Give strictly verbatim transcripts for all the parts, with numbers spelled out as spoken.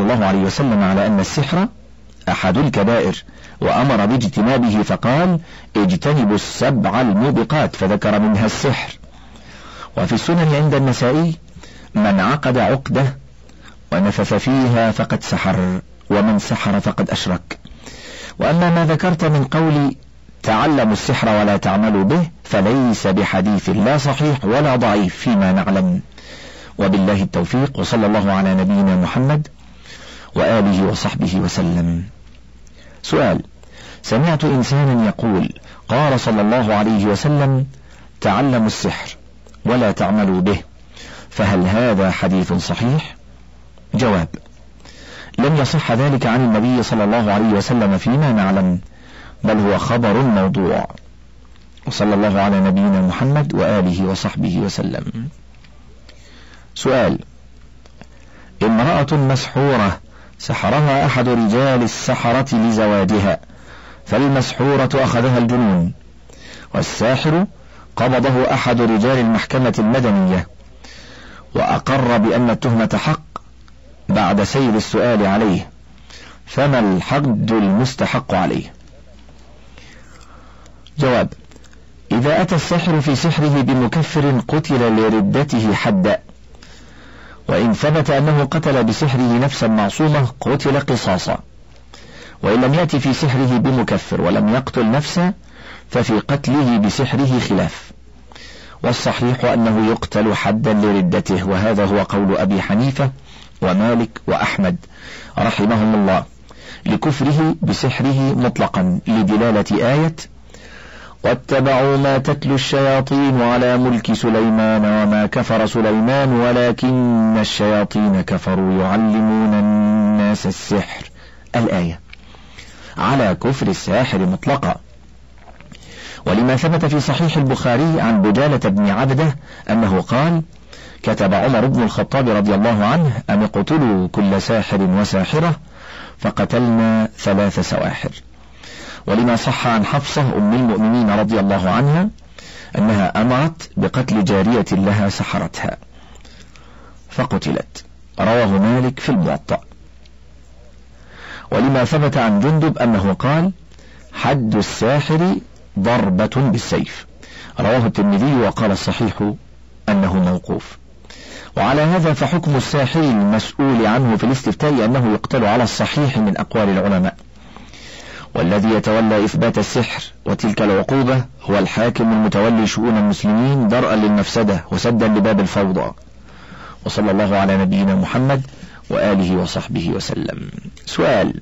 الله عليه وسلم على أن السحر أحد الكبائر، وأمر باجتنابه فقال: اجتنبوا السبع الموبقات، فذكر منها السحر. وفي السنن عند النسائي: من عقد عقدة ونفث فيها فقد سحر، ومن سحر فقد أشرك. وأما ما ذكرت من قول تعلموا السحر ولا تعملوا به فليس بحديث لا صحيح ولا ضعيف فيما نعلم، وبالله التوفيق، وصلى الله على نبينا محمد وآله وصحبه وسلم. سؤال: سمعت إنسانا يقول: قال صلى الله عليه وسلم: تعلموا السحر ولا تعملوا به، فهل هذا حديث صحيح؟ جواب: لم يصح ذلك عن النبي صلى الله عليه وسلم فيما نعلم، بل هو خبر موضوع. وصلى الله على نبينا محمد وآله وصحبه وسلم. سؤال: امرأة مسحورة سحرها أحد رجال السحرة لزواجها، فالمسحورة أخذها الجنون، والساحر قبضه أحد رجال المحكمة المدنية وأقر بأن التهمة حق بعد سير السؤال عليه، فما الحد المستحق عليه؟ جواب: إذا أتى الساحر في سحره بمكفر قتل لردته حدا، وإن ثبت أنه قتل بسحره نفسا معصومة قتل قصاصا، وإن لم يأتي في سحره بمكفر ولم يقتل نفسا ففي قتله بسحره خلاف، والصحيح أنه يقتل حدا لردته، وهذا هو قول أبي حنيفة ومالك وأحمد رحمهم الله، لكفره بسحره مطلقا، لدلالة آية: واتبعوا ما تتلو الشياطين على ملك سليمان وما كفر سليمان ولكن الشياطين كفروا يعلمون الناس السحر، الآية، على كفر الساحر مطلقا. ولما ثبت في صحيح البخاري عن بجالة بن عبده أنه قال: كتب عمر بن الخطاب رضي الله عنه أن اقتلوا كل ساحر وساحرة، فقتلنا ثلاث سواحر. ولما صح عن حفصة أم المؤمنين رضي الله عنها أنها أمرت بقتل جارية لها سحرتها فقتلت، رواه مالك في الموطأ. ولما ثبت عن جندب أنه قال: حد الساحر ضربة بالسيف، رواه الترمذي، وقال الصحيح أنه موقوف. وعلى هذا فحكم الساحر المسؤول عنه في الاستفتاء أنه يقتل على الصحيح من أقوال العلماء، والذي يتولى إثبات السحر وتلك العقوبة هو الحاكم المتولي شؤون المسلمين درءا للمفسدة وسدا لباب الفوضى. وصلى الله على نبينا محمد وآله وصحبه وسلم. سؤال: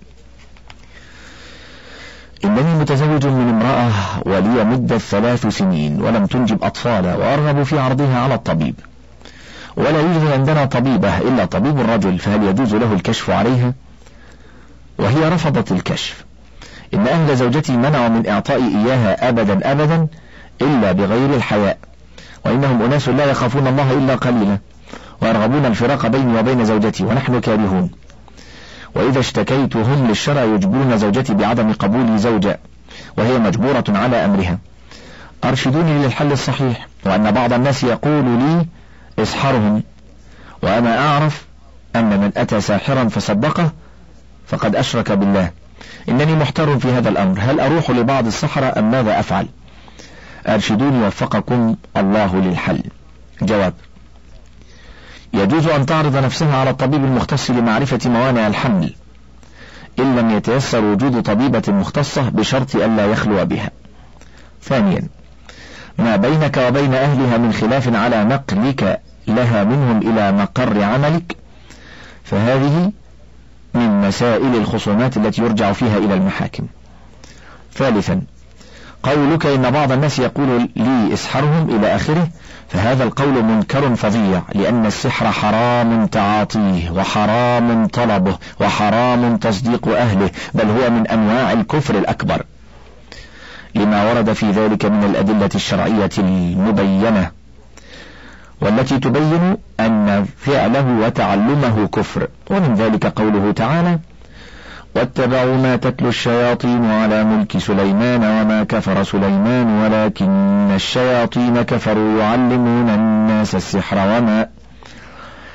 إنني متزوج من امرأة ولي مدة ثلاث سنين ولم تنجب أطفالا، وأرغب في عرضها على الطبيب، ولا يوجد عندنا طبيبة إلا طبيب الرجل، فهل يجوز له الكشف عليها؟ وهي رفضت الكشف. إن أهل زوجتي منعوا من إعطائي إياها أبدا أبدا إلا بغير الحياء، وإنهم أناس لا يخافون الله إلا قليلا، ويرغبون الفراق بيني وبين زوجتي، ونحن كارهون. وإذا اشتكيتهم للشرع يجبرون زوجتي بعدم قبولي زوجة، وهي مجبورة على أمرها. أرشدوني للحل الصحيح، وأن بعض الناس يقول لي اسحرهم، وأنا أعرف أن من أتى ساحرا فصدقه فقد أشرك بالله. إنني محتار في هذا الأمر، هل أروح لبعض السحرة أم ماذا أفعل؟ أرشدوني وفقكم الله للحل. جواب: يجوز أن تعرض نفسها على الطبيب المختص لمعرفة موانع الحمل، إن لم يتيسر وجود طبيبة مختصة بشرط ألا يخلو بها. ثانيا: ما بينك وبين أهلها من خلاف على نقلك لها منهم إلى مقر عملك، فهذه من مسائل الخصومات التي يرجع فيها إلى المحاكم. ثالثا: قولك إن بعض الناس يقول لي اسحرهم إلى آخره، فهذا القول منكر فظيع، لأن السحر حرام تعاطيه، وحرام طلبه، وحرام تصديق أهله، بل هو من أنواع الكفر الأكبر، لما ورد في ذلك من الأدلة الشرعية المبينة، والتي تبين أن فعله وتعلمه كفر. ومن ذلك قوله تعالى: واتبعوا ما تتلو الشياطين على ملك سليمان وما كفر سليمان ولكن الشياطين كفروا يعلمون الناس السحر وما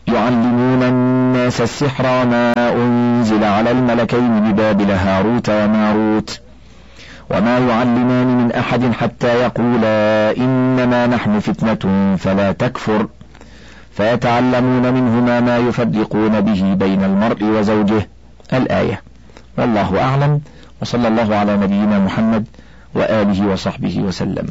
يعلمون الناس السحر وما أنزل على الملكين ببابل هاروت وماروت وما يعلمان من أحد حتى يقولا إنما نحن فتنة فلا تكفر فيتعلمون منهما ما يفرقون به بين المرء وزوجه. الآية. والله أعلم، وصلى الله على نبينا محمد وآله وصحبه وسلم.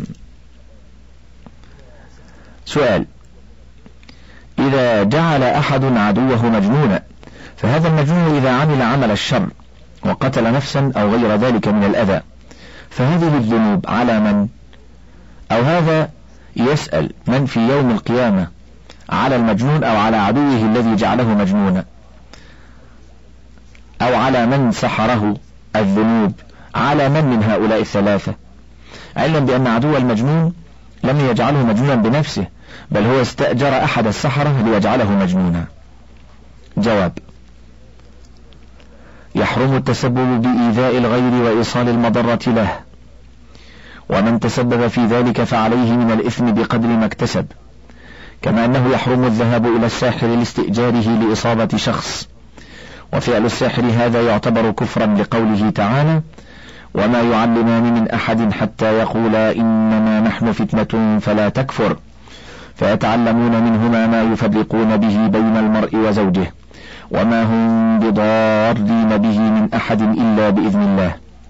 سؤال: إذا جعل أحد عدوه مجنونا، فهذا المجنون إذا عمل عمل الشر وقتل نفسا أو غير ذلك من الأذى، فهذه الذنوب على من؟ أو هذا يسأل من في يوم القيامة، على المجنون أو على عدوه الذي جعله مجنونا، أو على من سحره؟ الذنوب على من من هؤلاء الثلاثة؟ علما بأن عدو المجنون لم يجعله مجنونا بنفسه، بل هو استأجر أحد السحرة ليجعله مجنونا. جواب: يحرم التسبب بإيذاء الغير وإيصال المضرة له، ومن تسبب في ذلك فعليه من الإثم بقدر ما اكتسب، كما أنه يحرم الذهاب إلى الساحر لاستئجاره لإصابة شخص، وفعل الساحر هذا يعتبر كفرا لقوله تعالى: وما يعلمان من أحد حتى يقولا إنما نحن فتنة فلا تكفر فيتعلمون منهما ما يفرقون به بين المرء وزوجه وما هم بضارين به من أحد إلا بإذن الله.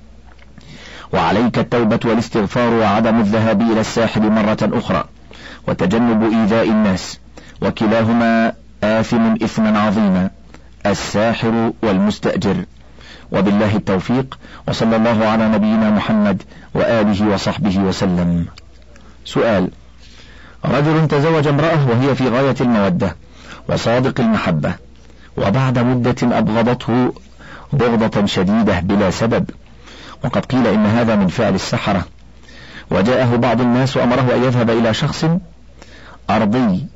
وعليك التوبة والاستغفار وعدم الذهاب إلى الساحر مرة أخرى وتجنب إيذاء الناس، وكلاهما آثم إثما عظيما، الساحر والمستأجر. وبالله التوفيق، وصلى الله على نبينا محمد وآله وصحبه وسلم. سؤال: رجل تزوج امرأة وهي في غاية المودة وصادق المحبة، وبعد مدة أبغضته بغضة شديدة بلا سبب، وقد قيل إن هذا من فعل السحرة، وجاءه بعض الناس وأمره أن يذهب إلى شخص أرضي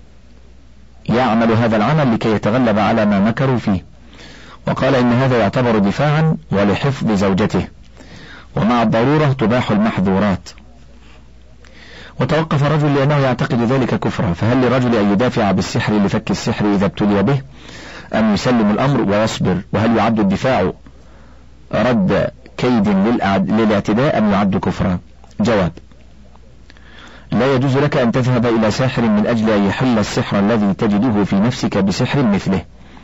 يعمل هذا العمل لكي يتغلب على ما مكروا فيه، وقال إن هذا يعتبر دفاعا ولحفظ زوجته، ومع الضرورة تباح المحظورات. وتوقف الرجل لأنه يعتقد ذلك كفرا، فهل للرجل أن يدافع بالسحر لفك السحر إذا ابتلي به، أم يسلم الأمر ويصبر؟ وهل يعد الدفاع رد كيد للاعتداء أم يعد كفرا؟ جواب: لا يجوز لك أن تذهب إلى ساحر من أجل أن يحل السحر الذي تجده في نفسك بسحر مثله،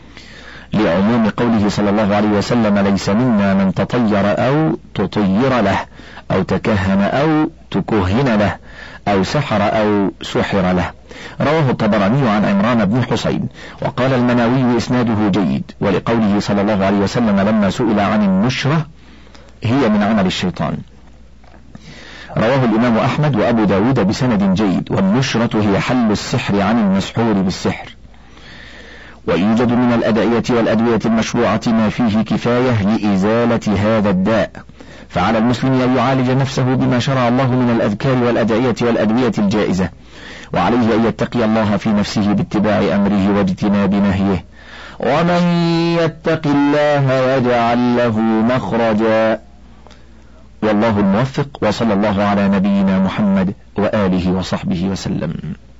لعموم قوله صلى الله عليه وسلم: ليس منا من تطير أو تطير له أو تكهن أو تكهن له أو سحر أو سحر له. رواه الطبراني عن عمران بن حسين، وقال المناوي إسناده جيد، ولقوله صلى الله عليه وسلم لما سئل عن النشرة: هي من عمل الشيطان. رواه الإمام أحمد وأبو داود بسند جيد، والنشرة هي حل السحر عن المسحور بالسحر. ويوجد من الأدعية والأدوية المشروعة ما فيه كفاية لإزالة هذا الداء، فعلى المسلم أن يعالج نفسه بما شرع الله من الأذكار والأدعية والأدوية الجائزة، وعليه أن يتقي الله في نفسه باتباع أمره واجتناب نهيه، ومن يتق الله يجعل له مخرجا. والله الموفق، وصلى الله على نبينا محمد وآله وصحبه وسلم.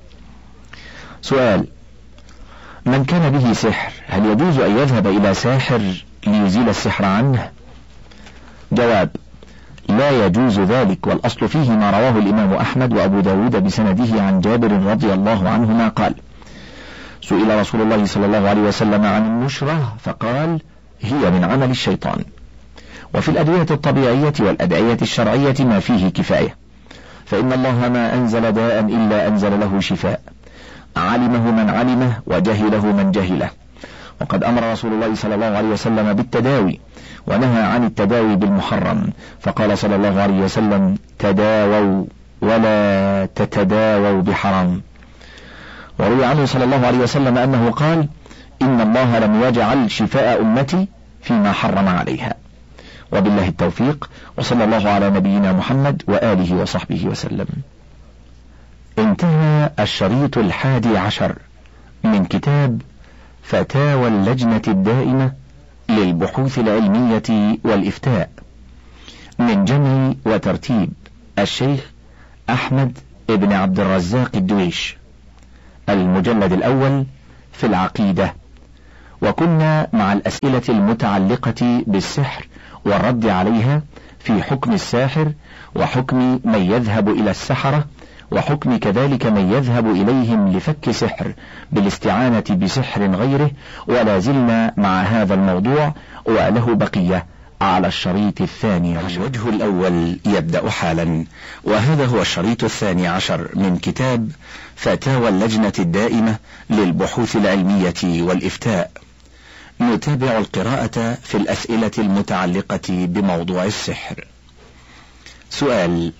سؤال: من كان به سحر هل يجوز أن يذهب إلى ساحر ليزيل السحر عنه؟ جواب: لا يجوز ذلك، والأصل فيه ما رواه الإمام أحمد وأبو داود بسنده عن جابر رضي الله عنهما قال: سئل رسول الله صلى الله عليه وسلم عن النشرة فقال: هي من عمل الشيطان. وفي الأدوية الطبيعية والأدعية الشرعية ما فيه كفاية، فإن الله ما أنزل داء إلا أنزل له شفاء، علمه من علمه وجهله من جهله. وقد أمر رسول الله صلى الله عليه وسلم بالتداوي، ونهى عن التداوي بالمحرم، فقال صلى الله عليه وسلم: تداووا ولا تتداووا بحرام. وروي عنه صلى الله عليه وسلم أنه قال: إن الله لم يجعل شفاء أمتي فيما حرم عليها. وبالله التوفيق، وصلى الله على نبينا محمد وآله وصحبه وسلم. انتهى الشريط الحادي عشر من كتاب فتاوى اللجنة الدائمة للبحوث العلمية والإفتاء، من جمع وترتيب الشيخ أحمد بن عبد الرزاق الدويش، المجلد الأول، في العقيدة. وكنا مع الأسئلة المتعلقة بالسحر والرد عليها في حكم الساحر، وحكم من يذهب إلى السحرة، وحكم كذلك من يذهب إليهم لفك سحر بالاستعانة بسحر غيره، ولا زلنا مع هذا الموضوع وله بقية على الشريط الثاني عشر. الوجه الأول يبدأ حالا، وهذا هو الشريط الثاني عشر من كتاب فتاوى اللجنة الدائمة للبحوث العلمية والإفتاء. نتابع القراءة في الأسئلة المتعلقة بموضوع السحر. سؤال: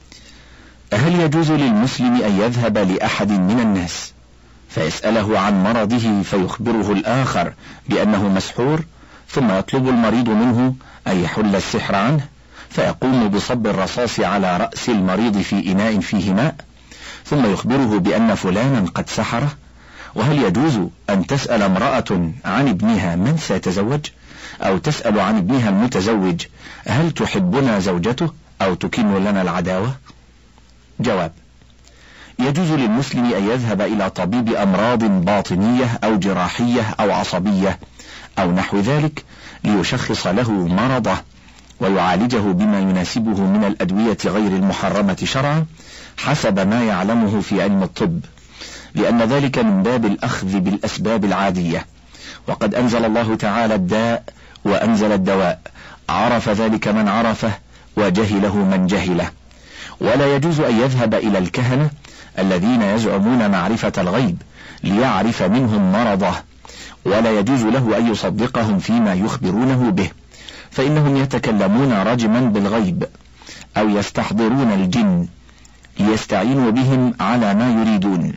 هل يجوز للمسلم أن يذهب لأحد من الناس فيسأله عن مرضه فيخبره الآخر بأنه مسحور، ثم يطلب المريض منه أن يحل السحر عنه، فيقوم بصب الرصاص على رأس المريض في إناء فيه ماء، ثم يخبره بأن فلانا قد سحره؟ وهل يجوز أن تسأل امرأة عن ابنها من سيتزوج، أو تسأل عن ابنها المتزوج هل تحبنا زوجته أو تكن لنا العداوة؟ جواب: يجوز للمسلم أن يذهب إلى طبيب أمراض باطنية أو جراحية أو عصبية أو نحو ذلك ليشخص له مرضه ويعالجه بما يناسبه من الأدوية غير المحرمة شرعا حسب ما يعلمه في علم الطب، لأن ذلك من باب الأخذ بالأسباب العادية، وقد أنزل الله تعالى الداء وأنزل الدواء، عرف ذلك من عرفه وجهله من جهله. ولا يجوز أن يذهب إلى الكهنة الذين يزعمون معرفة الغيب ليعرف منهم مرضه، ولا يجوز له أن يصدقهم فيما يخبرونه به، فإنهم يتكلمون رجما بالغيب، أو يستحضرون الجن ليستعينوا بهم على ما يريدون،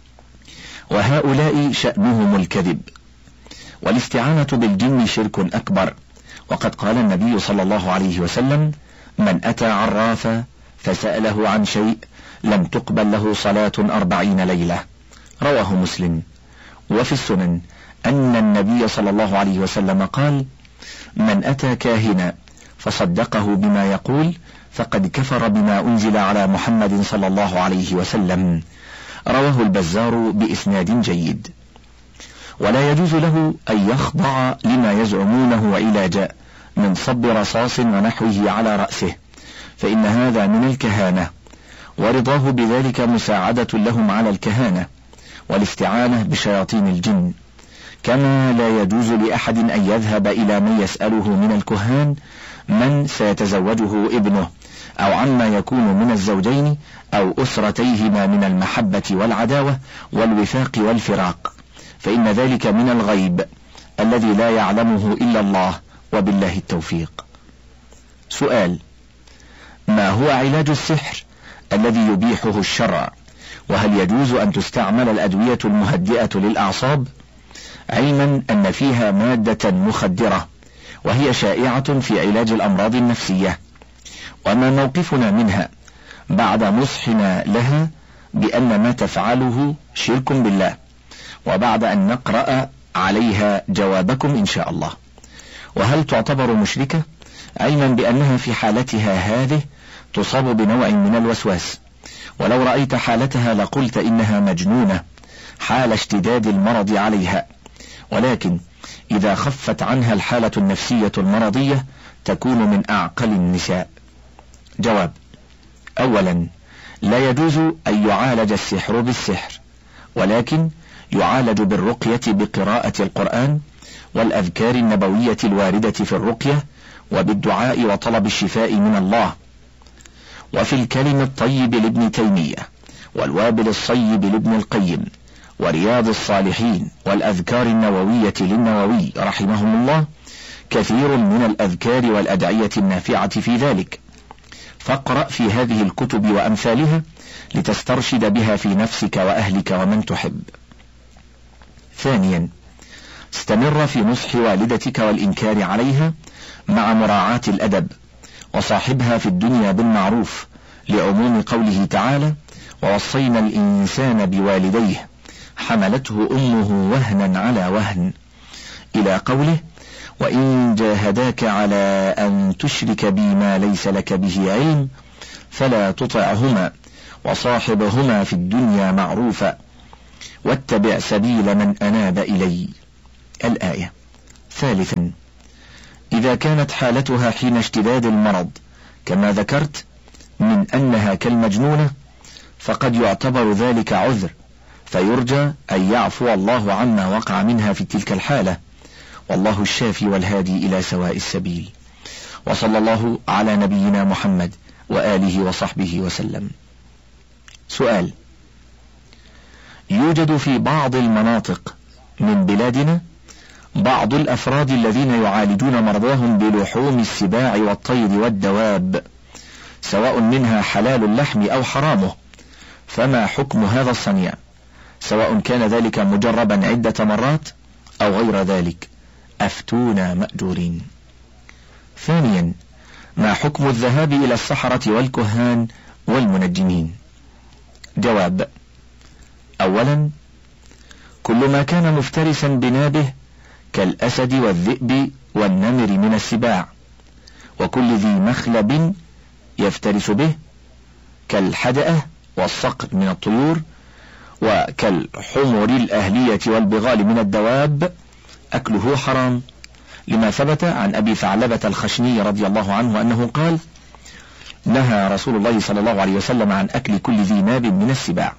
وهؤلاء شأنهم الكذب. والاستعانة بالجن شرك أكبر، وقد قال النبي صلى الله عليه وسلم: من أتى عرافا فسأله عن شيء لم تقبل له صلاة أربعين ليلة، رواه مسلم. وفي السنن أن النبي صلى الله عليه وسلم قال: من أتى كاهنا فصدقه بما يقول فقد كفر بما أنزل على محمد صلى الله عليه وسلم، رواه البزار بإسناد جيد. ولا يجوز له أن يخضع لما يزعمونه علاجا من صب رصاص ونحوه على رأسه، فإن هذا من الكهانة، ورضاه بذلك مساعدة لهم على الكهانة والاستعانة بشياطين الجن. كما لا يجوز لأحد أن يذهب إلى من يسأله من الكهان من سيتزوجه ابنه، أو عما يكون من الزوجين أو أسرتيهما من المحبة والعداوة والوفاق والفراق، فإن ذلك من الغيب الذي لا يعلمه إلا الله، وبالله التوفيق. سؤال: ما هو علاج السحر الذي يبيحه الشرع؟ وهل يجوز أن تستعمل الأدوية المهدئة للأعصاب، علما أن فيها مادة مخدرة وهي شائعة في علاج الأمراض النفسية؟ وما موقفنا منها بعد نصحنا لها بأن ما تفعله شرك بالله، وبعد أن نقرأ عليها جوابكم إن شاء الله؟ وهل تعتبر مشركة، علما بأنها في حالتها هذه تصاب بنوع من الوسواس، ولو رأيت حالتها لقلت إنها مجنونة حال اشتداد المرض عليها، ولكن إذا خفت عنها الحالة النفسية المرضية تكون من أعقل النساء. جواب: أولا، لا يجوز أن يعالج السحر بالسحر، ولكن يعالج بالرقية بقراءة القرآن والأذكار النبوية الواردة في الرقية، وبالدعاء وطلب الشفاء من الله، وفي الكلم الطيب لابن تيمية، والوابل الصيب لابن القيم، ورياض الصالحين، والأذكار النووية للنووي رحمهم الله، كثير من الأذكار والأدعية النافعة في ذلك، فاقرأ في هذه الكتب وأمثالها لتسترشد بها في نفسك وأهلك ومن تحب. ثانيا، استمر في نصح والدتك والإنكار عليها مع مراعاة الأدب، وصاحبها في الدنيا بالمعروف، لعموم قوله تعالى: ووصينا الإنسان بوالديه حملته أمه وهنا على وهن، إلى قوله: وإن جاهداك على أن تشرك بي ما ليس لك به علم فلا تطعهما وصاحبهما في الدنيا معروفا، واتبع سبيل من أناب إلي. الآية. ثالثا، إذا كانت حالتها حين اشتداد المرض كما ذكرت من أنها كالمجنونة فقد يعتبر ذلك عذر، فيرجى أن يعفو الله عما وقع منها في تلك الحالة، والله الشافي والهادي إلى سواء السبيل. وصلى الله على نبينا محمد وآله وصحبه وسلم. سؤال: يوجد في بعض المناطق من بلادنا بعض الأفراد الذين يعالجون مرضاهم بلحوم السباع والطير والدواب، سواء منها حلال اللحم أو حرامه، فما حكم هذا الصنيع، سواء كان ذلك مجربا عدة مرات أو غير ذلك؟ أفتونا مأجورين. ثانيا، ما حكم الذهاب إلى السحرة والكهان والمنجمين؟ جواب: أولا، كل ما كان مفترسا بنابه كالأسد والذئب والنمر من السباع، وكل ذي مخلب يفترس به كالحدأة والصقر من الطيور، وكالحمر الأهلية والبغال من الدواب، أكله حرام، لما ثبت عن أبي ثعلبة الخشني رضي الله عنه أنه قال: نهى رسول الله صلى الله عليه وسلم عن أكل كل ذي ناب من السباع.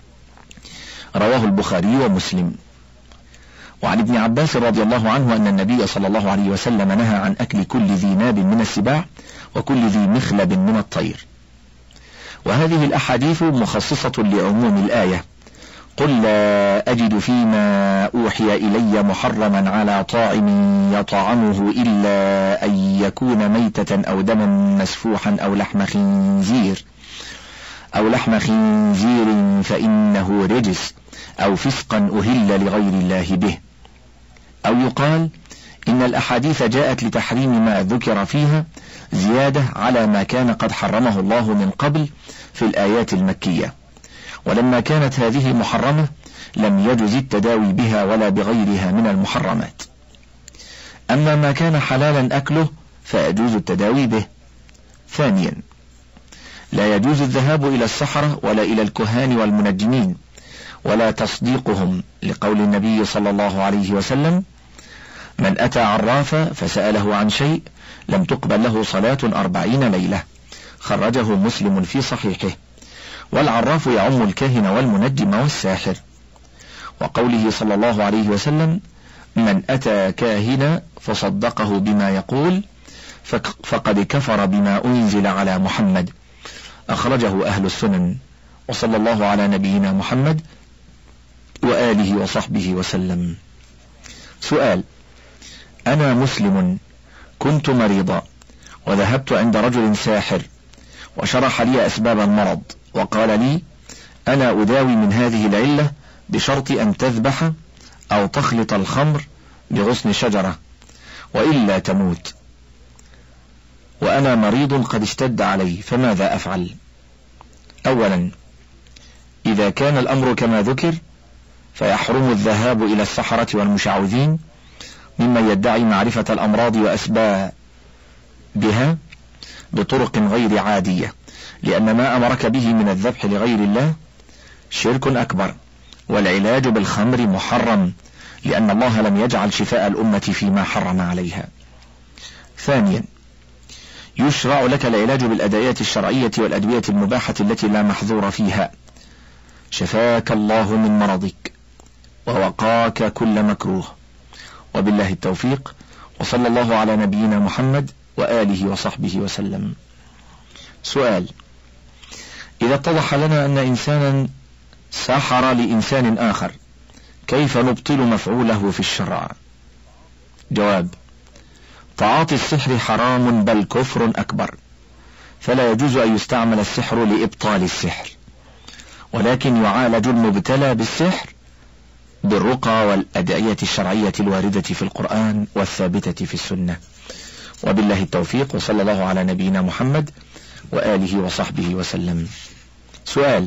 رواه البخاري ومسلم. وعن ابن عباس رضي الله عنه أن النبي صلى الله عليه وسلم نهى عن أكل كل ذي ناب من السباع وكل ذي مخلب من الطير. وهذه الأحاديث مخصصة لعموم الآية: قل لا أجد فيما أوحي إلي محرما على طاعم يطعمه إلا أن يكون ميتة أو دما مسفوحا أو لحم خنزير أو لحم خنزير فإنه رجس أو فسقا أهل لغير الله به. أو يقال إن الأحاديث جاءت لتحريم ما ذكر فيها زيادة على ما كان قد حرمه الله من قبل في الآيات المكية، ولما كانت هذه محرمة لم يجز التداوي بها ولا بغيرها من المحرمات. أما ما كان حلالا أكله فيجوز التداوي به. ثانيا، لا يجوز الذهاب إلى السحرة ولا إلى الكهان والمنجمين ولا تصديقهم، لقول النبي صلى الله عليه وسلم: من أتى عرافا فسأله عن شيء لم تقبل له صلاة أربعين ليلة. خرجه مسلم في صحيحه. والعراف يعم الكاهن والمنجم والساحر. وقوله صلى الله عليه وسلم: من أتى كاهنا فصدقه بما يقول فقد كفر بما أنزل على محمد. أخرجه أهل السنن. وصلى الله على نبينا محمد وآله وصحبه وسلم. سؤال: أنا مسلم كنت مريضا وذهبت عند رجل ساحر وشرح لي أسباب المرض وقال لي: أنا أداوي من هذه العلة بشرط أن تذبح أو تخلط الخمر بغصن شجرة وإلا تموت، وأنا مريض قد اشتد علي، فماذا أفعل؟ أولا، إذا كان الأمر كما ذكر فيحرم الذهاب إلى السحرة والمشعوذين ممن يدعي معرفة الأمراض وأسبابها بطرق غير عادية، لأن ما أمرك به من الذبح لغير الله شرك أكبر، والعلاج بالخمر محرم، لأن الله لم يجعل شفاء الأمة فيما حرم عليها. ثانيا، يشرع لك العلاج بالأدوية الشرعية والأدوية المباحة التي لا محظور فيها. شفاك الله من مرضك ووقاك كل مكروه، وبالله التوفيق، وصلى الله على نبينا محمد وآله وصحبه وسلم. سؤال: إذا اتضح لنا أن إنسانا سحر لإنسان آخر كيف نبطل مفعوله في الشرع؟ جواب: تعاطي السحر حرام بل كفر أكبر، فلا يجوز أن يستعمل السحر لإبطال السحر، ولكن يعالج المبتلى بالسحر بالرقى والأدعية الشرعية الواردة في القرآن والثابتة في السنة. وبالله التوفيق، وصلى الله على نبينا محمد وآله وصحبه وسلم. سؤال: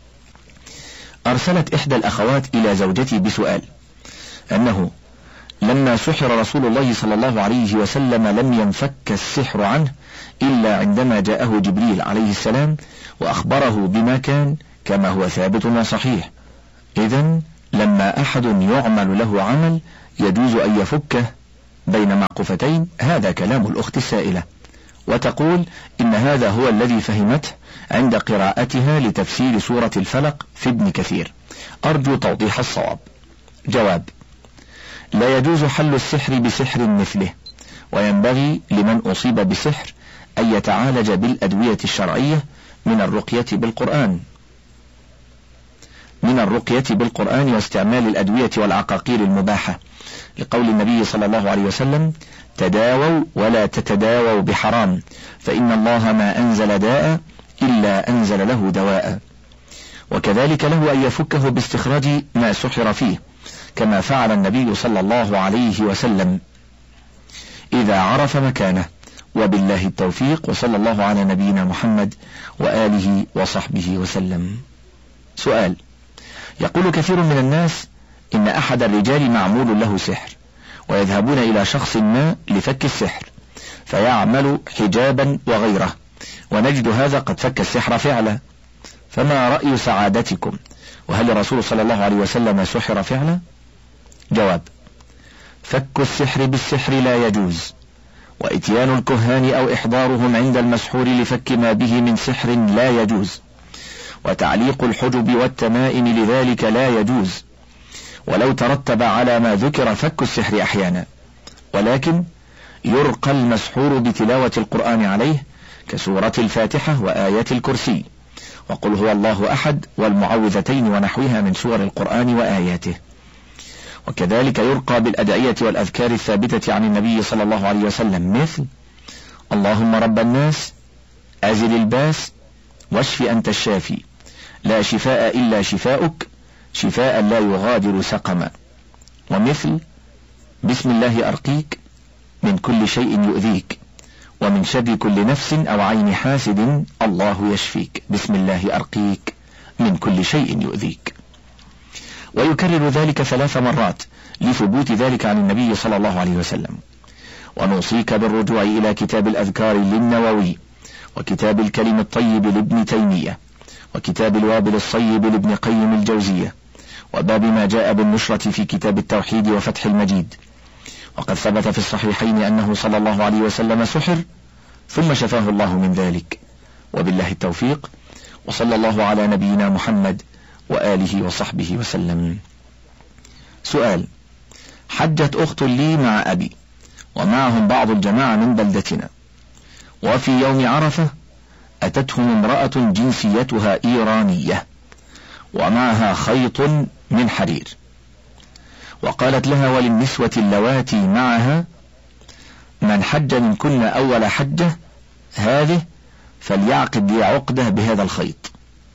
أرسلت إحدى الأخوات إلى زوجتي بسؤال أنه لما سحر رسول الله صلى الله عليه وسلم لم ينفك السحر عنه إلا عندما جاءه جبريل عليه السلام وأخبره بما كان كما هو ثابت وصحيح، إذن لما أحد يعمل له عمل يجوز أن يفكه بين معقوفتين، هذا كلام الأخت السائلة، وتقول إن هذا هو الذي فهمته عند قراءتها لتفسير سورة الفلق في ابن كثير، أرجو توضيح الصواب. جواب: لا يجوز حل السحر بسحر مثله، وينبغي لمن أصيب بسحر أن يتعالج بالأدوية الشرعية من الرقية بالقرآن من الرقية بالقرآن واستعمال الأدوية والعقاقير المباحة، لقول النبي صلى الله عليه وسلم: تداووا ولا تتداووا بحرام، فإن الله ما أنزل داء إلا أنزل له دواء. وكذلك له أن يفكه باستخراج ما سحر فيه، كما فعل النبي صلى الله عليه وسلم إذا عرف مكانه. وبالله التوفيق، وصلى الله على نبينا محمد وآله وصحبه وسلم. سؤال: يقول كثير من الناس إن أحد الرجال معمول له سحر، ويذهبون إلى شخص ما لفك السحر فيعمل حجابا وغيره، ونجد هذا قد فك السحر فعلا، فما رأي سعادتكم؟ وهل الرسول صلى الله عليه وسلم سحر فعلا؟ جواب: فك السحر بالسحر لا يجوز، وإتيان الكهان أو إحضارهم عند المسحور لفك ما به من سحر لا يجوز، وتعليق الحجب والتمائم لذلك لا يجوز، ولو ترتب على ما ذكر فك السحر أحيانا، ولكن يرقى المسحور بتلاوة القرآن عليه كسورة الفاتحة وآيات الكرسي وقل هو الله أحد والمعوذتين ونحوها من سور القرآن وآياته. وكذلك يرقى بالأدعية والأذكار الثابتة عن النبي صلى الله عليه وسلم، مثل: اللهم رب الناس أزل الباس واشف أنت الشافي لا شفاء إلا شفاؤك شفاء لا يغادر سقما، ومثل: بسم الله أرقيك من كل شيء يؤذيك ومن شر كل نفس أو عين حاسد الله يشفيك بسم الله أرقيك من كل شيء يؤذيك. ويكرر ذلك ثلاث مرات لثبوت ذلك عن النبي صلى الله عليه وسلم. ونوصيك بالرجوع إلى كتاب الأذكار للنووي، وكتاب الكلم الطيب لابن تيمية، وكتاب الوابل الصيب لابن قيم الجوزية، وباب ما جاء بالنشرة في كتاب التوحيد وفتح المجيد. وقد ثبت في الصحيحين أنه صلى الله عليه وسلم سحر ثم شفاه الله من ذلك. وبالله التوفيق، وصلى الله على نبينا محمد وآله وصحبه وسلم. سؤال: حجت أخت لي مع أبي ومعهم بعض الجماعة من بلدتنا، وفي يوم عرفة أتتهم امرأة جنسيتها إيرانية ومعها خيط من حرير، وقالت لها وللنسوة اللواتي معها: من حج منكن أول حجة هذه فليعقد لي عقده بهذا الخيط.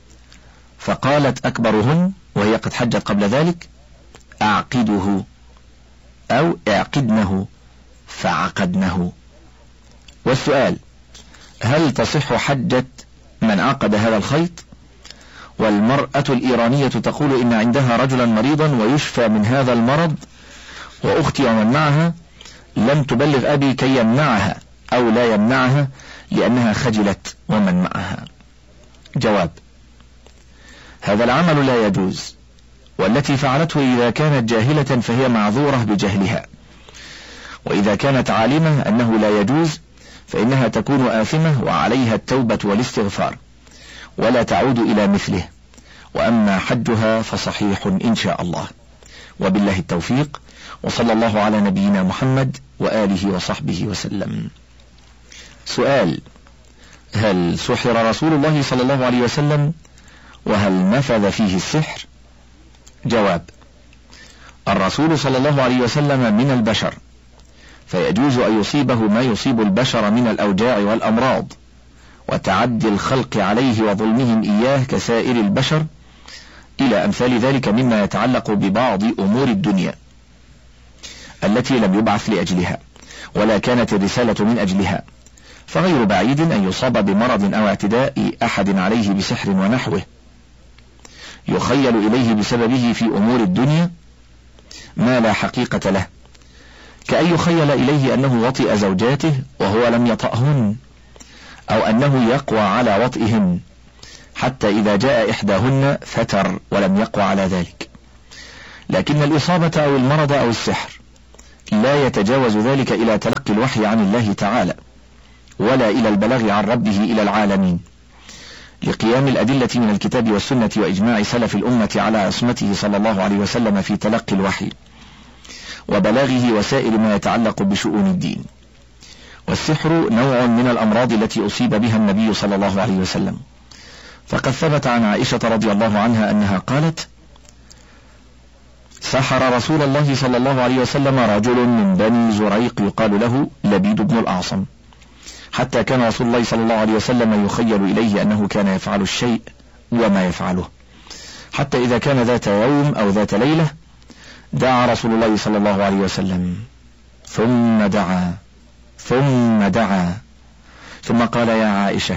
فقالت أكبرهن وهي قد حجت قبل ذلك: أعقده أو اعقدنه، فعقدنه. والسؤال: هل تصح حجة من عقد هذا الخيط؟ والمرأة الإيرانية تقول إن عندها رجلا مريضا ويشفى من هذا المرض، وأختي ومن معها لم تبلغ أبي كي يمنعها أو لا يمنعها لأنها خجلت ومن معها. جواب: هذا العمل لا يجوز، والتي فعلته إذا كانت جاهلة فهي معذورة بجهلها، وإذا كانت عالمة أنه لا يجوز فإنها تكون آثمة وعليها التوبة والاستغفار ولا تعود إلى مثله، وأما حجها فصحيح إن شاء الله. وبالله التوفيق، وصلى الله على نبينا محمد وآله وصحبه وسلم. سؤال: هل سحر رسول الله صلى الله عليه وسلم وهل نفذ فيه السحر؟ جواب: الرسول صلى الله عليه وسلم من البشر، فيجوز أن يصيبه ما يصيب البشر من الأوجاع والأمراض وتعدي الخلق عليه وظلمهم إياه كسائر البشر، إلى أمثال ذلك مما يتعلق ببعض أمور الدنيا التي لم يبعث لأجلها ولا كانت الرسالة من أجلها، فغير بعيد أن يصاب بمرض أو اعتداء أحد عليه بسحر ونحوه يخيل إليه بسببه في أمور الدنيا ما لا حقيقة له، كأن يخيل إليه أنه وطئ زوجاته وهو لم يطأهن، أو أنه يقوى على وطئهن حتى إذا جاء إحداهن فتر ولم يقوى على ذلك. لكن الإصابة أو المرض أو السحر لا يتجاوز ذلك إلى تلقي الوحي عن الله تعالى ولا إلى البلاغ عن ربه إلى العالمين، لقيام الأدلة من الكتاب والسنة وإجماع سلف الأمة على عصمته صلى الله عليه وسلم في تلقي الوحي وبلاغه وسائر ما يتعلق بشؤون الدين. والسحر نوع من الأمراض التي أصيب بها النبي صلى الله عليه وسلم، فقد ثبت عن عائشة رضي الله عنها أنها قالت: سحر رسول الله صلى الله عليه وسلم رجل من بني زريق يقال له لبيد بن الأعصم، حتى كان رسول الله صلى الله عليه وسلم يخيل إليه أنه كان يفعل الشيء وما يفعله، حتى إذا كان ذات يوم أو ذات ليلة دعا رسول الله صلى الله عليه وسلم ثم دعا ثم دعا ثم قال: يا عائشة،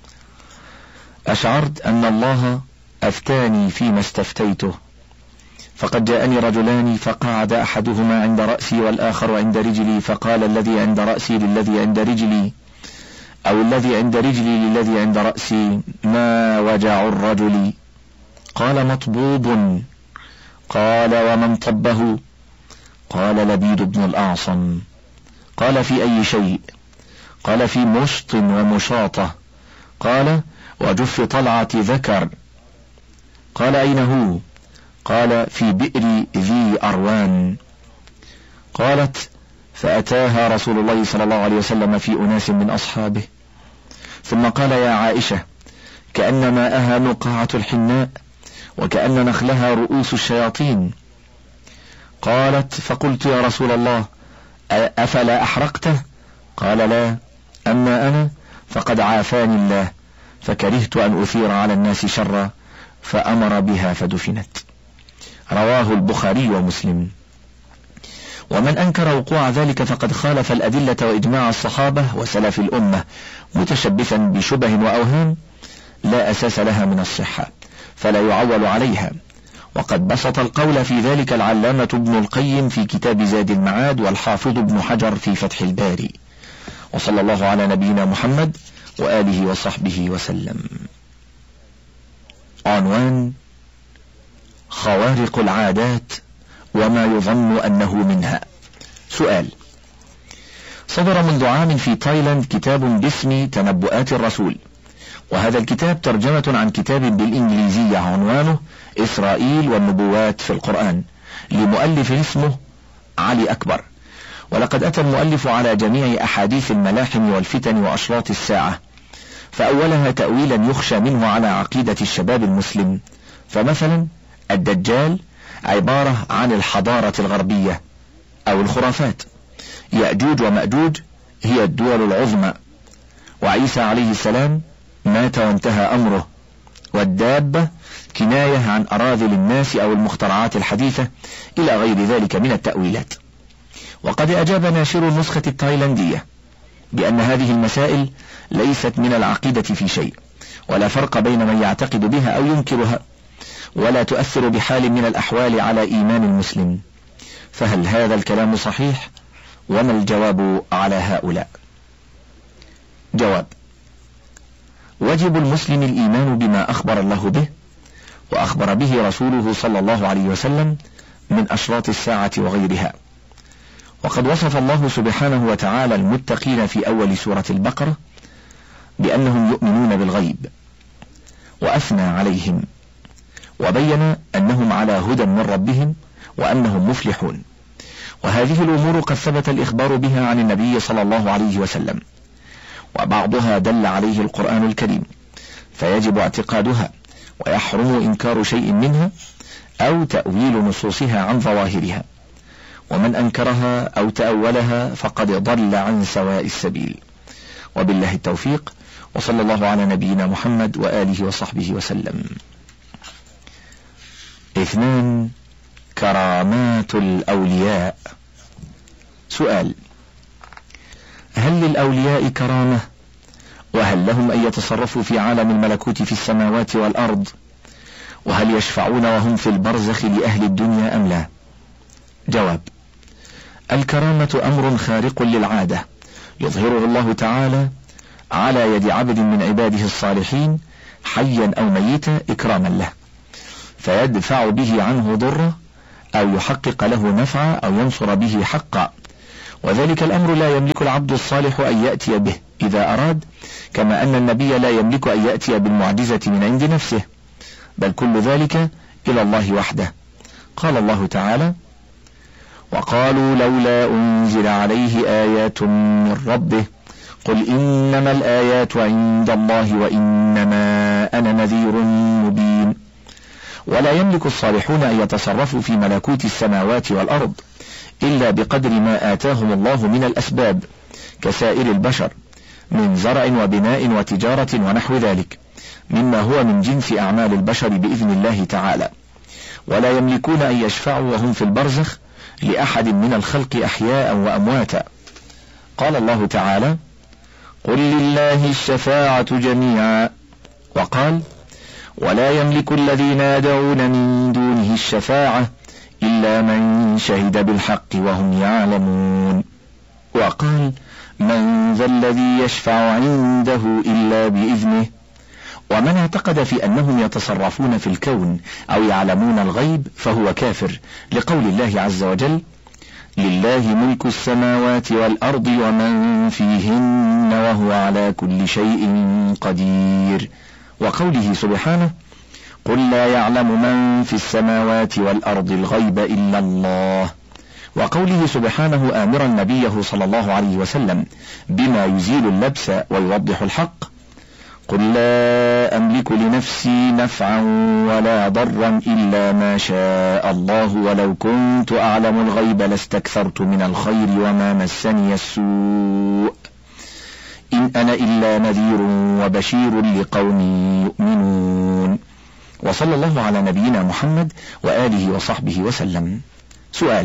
أشعرت أن الله أفتاني فيما استفتيته، فقد جاءني رجلان فقعد أحدهما عند رأسي والآخر عند رجلي، فقال الذي عند رأسي للذي عند رجلي أو الذي عند رجلي للذي عند رأسي: ما وجع الرجل؟ قال: مطبوب. قال: ومن طبه؟ قال: لبيد بن الأعصم. قال: في أي شيء؟ قال: في مشط ومشاطة. قال: وجف طلعة ذكر. قال: أين هو؟ قال: في بئر ذي أروان. قالت: فأتاها رسول الله صلى الله عليه وسلم في أناس من أصحابه، ثم قال: يا عائشة، كأن ماءها نقاعة الحناء وكأن نخلها رؤوس الشياطين. قالت: فقلت: يا رسول الله، أفلا أحرقته؟ قال: لا، أما أنا فقد عافاني الله، فكرهت أن أثير على الناس شرا، فأمر بها فدفنت. رواه البخاري ومسلم. ومن أنكر وقوع ذلك فقد خالف الأدلة وإجماع الصحابة وسلف الأمة، متشبثا بشبه وأوهام لا أساس لها من الصحة، فلا يعول عليها. وقد بسط القول في ذلك العلامة ابن القيم في كتاب زاد المعاد، والحافظ ابن حجر في فتح الباري. وصلى الله على نبينا محمد وآله وصحبه وسلم. عنوان: خوارق العادات وما يظن أنه منها. سؤال: صدر منذ عام في تايلاند كتاب باسم تنبؤات الرسول، وهذا الكتاب ترجمة عن كتاب بالإنجليزية عنوانه إسرائيل والنبوات في القرآن، لمؤلف اسمه علي أكبر. ولقد أتى المؤلف على جميع أحاديث الملاحم والفتن وأشراط الساعة، فأولها تأويلا يخشى منه على عقيدة الشباب المسلم. فمثلا الدجال عبارة عن الحضارة الغربية أو الخرافات، يأجوج ومأجوج هي الدول العظمى، وعيسى عليه السلام مات وانتهى أمره، والدابة كناية عن أراذل الناس أو المخترعات الحديثة، إلى غير ذلك من التأويلات. وقد أجاب ناشر النسخة التايلاندية بأن هذه المسائل ليست من العقيدة في شيء، ولا فرق بين من يعتقد بها أو ينكرها، ولا تؤثر بحال من الأحوال على إيمان المسلم. فهل هذا الكلام صحيح؟ وما الجواب على هؤلاء؟ جواب: وجب المسلم الإيمان بما أخبر الله به وأخبر به رسوله صلى الله عليه وسلم من أشراط الساعة وغيرها. وقد وصف الله سبحانه وتعالى المتقين في أول سورة البقرة بأنهم يؤمنون بالغيب، وأثنى عليهم وبين أنهم على هدى من ربهم وأنهم مفلحون. وهذه الأمور قد ثبت الإخبار بها عن النبي صلى الله عليه وسلم، وبعضها دل عليه القرآن الكريم، فيجب اعتقادها ويحرم إنكار شيء منها أو تأويل نصوصها عن ظواهرها، ومن أنكرها أو تأولها فقد ضل عن سواء السبيل. وبالله التوفيق، وصلى الله على نبينا محمد وآله وصحبه وسلم. اثنان: كرامات الأولياء. سؤال: هل للأولياء كرامة؟ وهل لهم أن يتصرفوا في عالم الملكوت في السماوات والأرض؟ وهل يشفعون وهم في البرزخ لأهل الدنيا أم لا؟ جواب: الكرامة أمر خارق للعادة يظهره الله تعالى على يد عبد من عباده الصالحين حيا أو ميتا إكراما له، فيدفع به عنه ضره أو يحقق له نفعا أو ينصر به حقا، وذلك الأمر لا يملك العبد الصالح أن يأتي به إذا أراد، كما أن النبي لا يملك أن يأتي بالمعجزة من عند نفسه، بل كل ذلك إلى الله وحده. قال الله تعالى: وقالوا لولا أنزل عليه آيات من ربه قل إنما الآيات عند الله وإنما أنا نذير مبين. ولا يملك الصالحون أن يتصرفوا في ملكوت السماوات والأرض إلا بقدر ما آتاهم الله من الأسباب كسائر البشر من زرع وبناء وتجارة ونحو ذلك مما هو من جنس أعمال البشر بإذن الله تعالى. ولا يملكون أن يشفعوا وهم في البرزخ لأحد من الخلق أحياء وأمواتا. قال الله تعالى: قل لله الشفاعة جميعا. وقال: ولا يملك الذين يدعون من دونه الشفاعة إلا من شهد بالحق وهم يعلمون. وقال: من ذا الذي يشفع عنده إلا بإذنه. ومن اعتقد في أنهم يتصرفون في الكون أو يعلمون الغيب فهو كافر، لقول الله عز وجل: لله ملك السماوات والأرض ومن فيهن وهو على كل شيء قدير. وقوله سبحانه: قل لا يعلم من في السماوات والأرض الغيب إلا الله. وقوله سبحانه آمرا نبيه صلى الله عليه وسلم بما يزيل اللبس ويوضح الحق: قل لا أملك لنفسي نفعا ولا ضرا إلا ما شاء الله ولو كنت أعلم الغيب لاستكثرت من الخير وما مسني السوء إن أنا إلا نذير وبشير لقوم يؤمنون. وصلى الله على نبينا محمد وآله وصحبه وسلم. سؤال: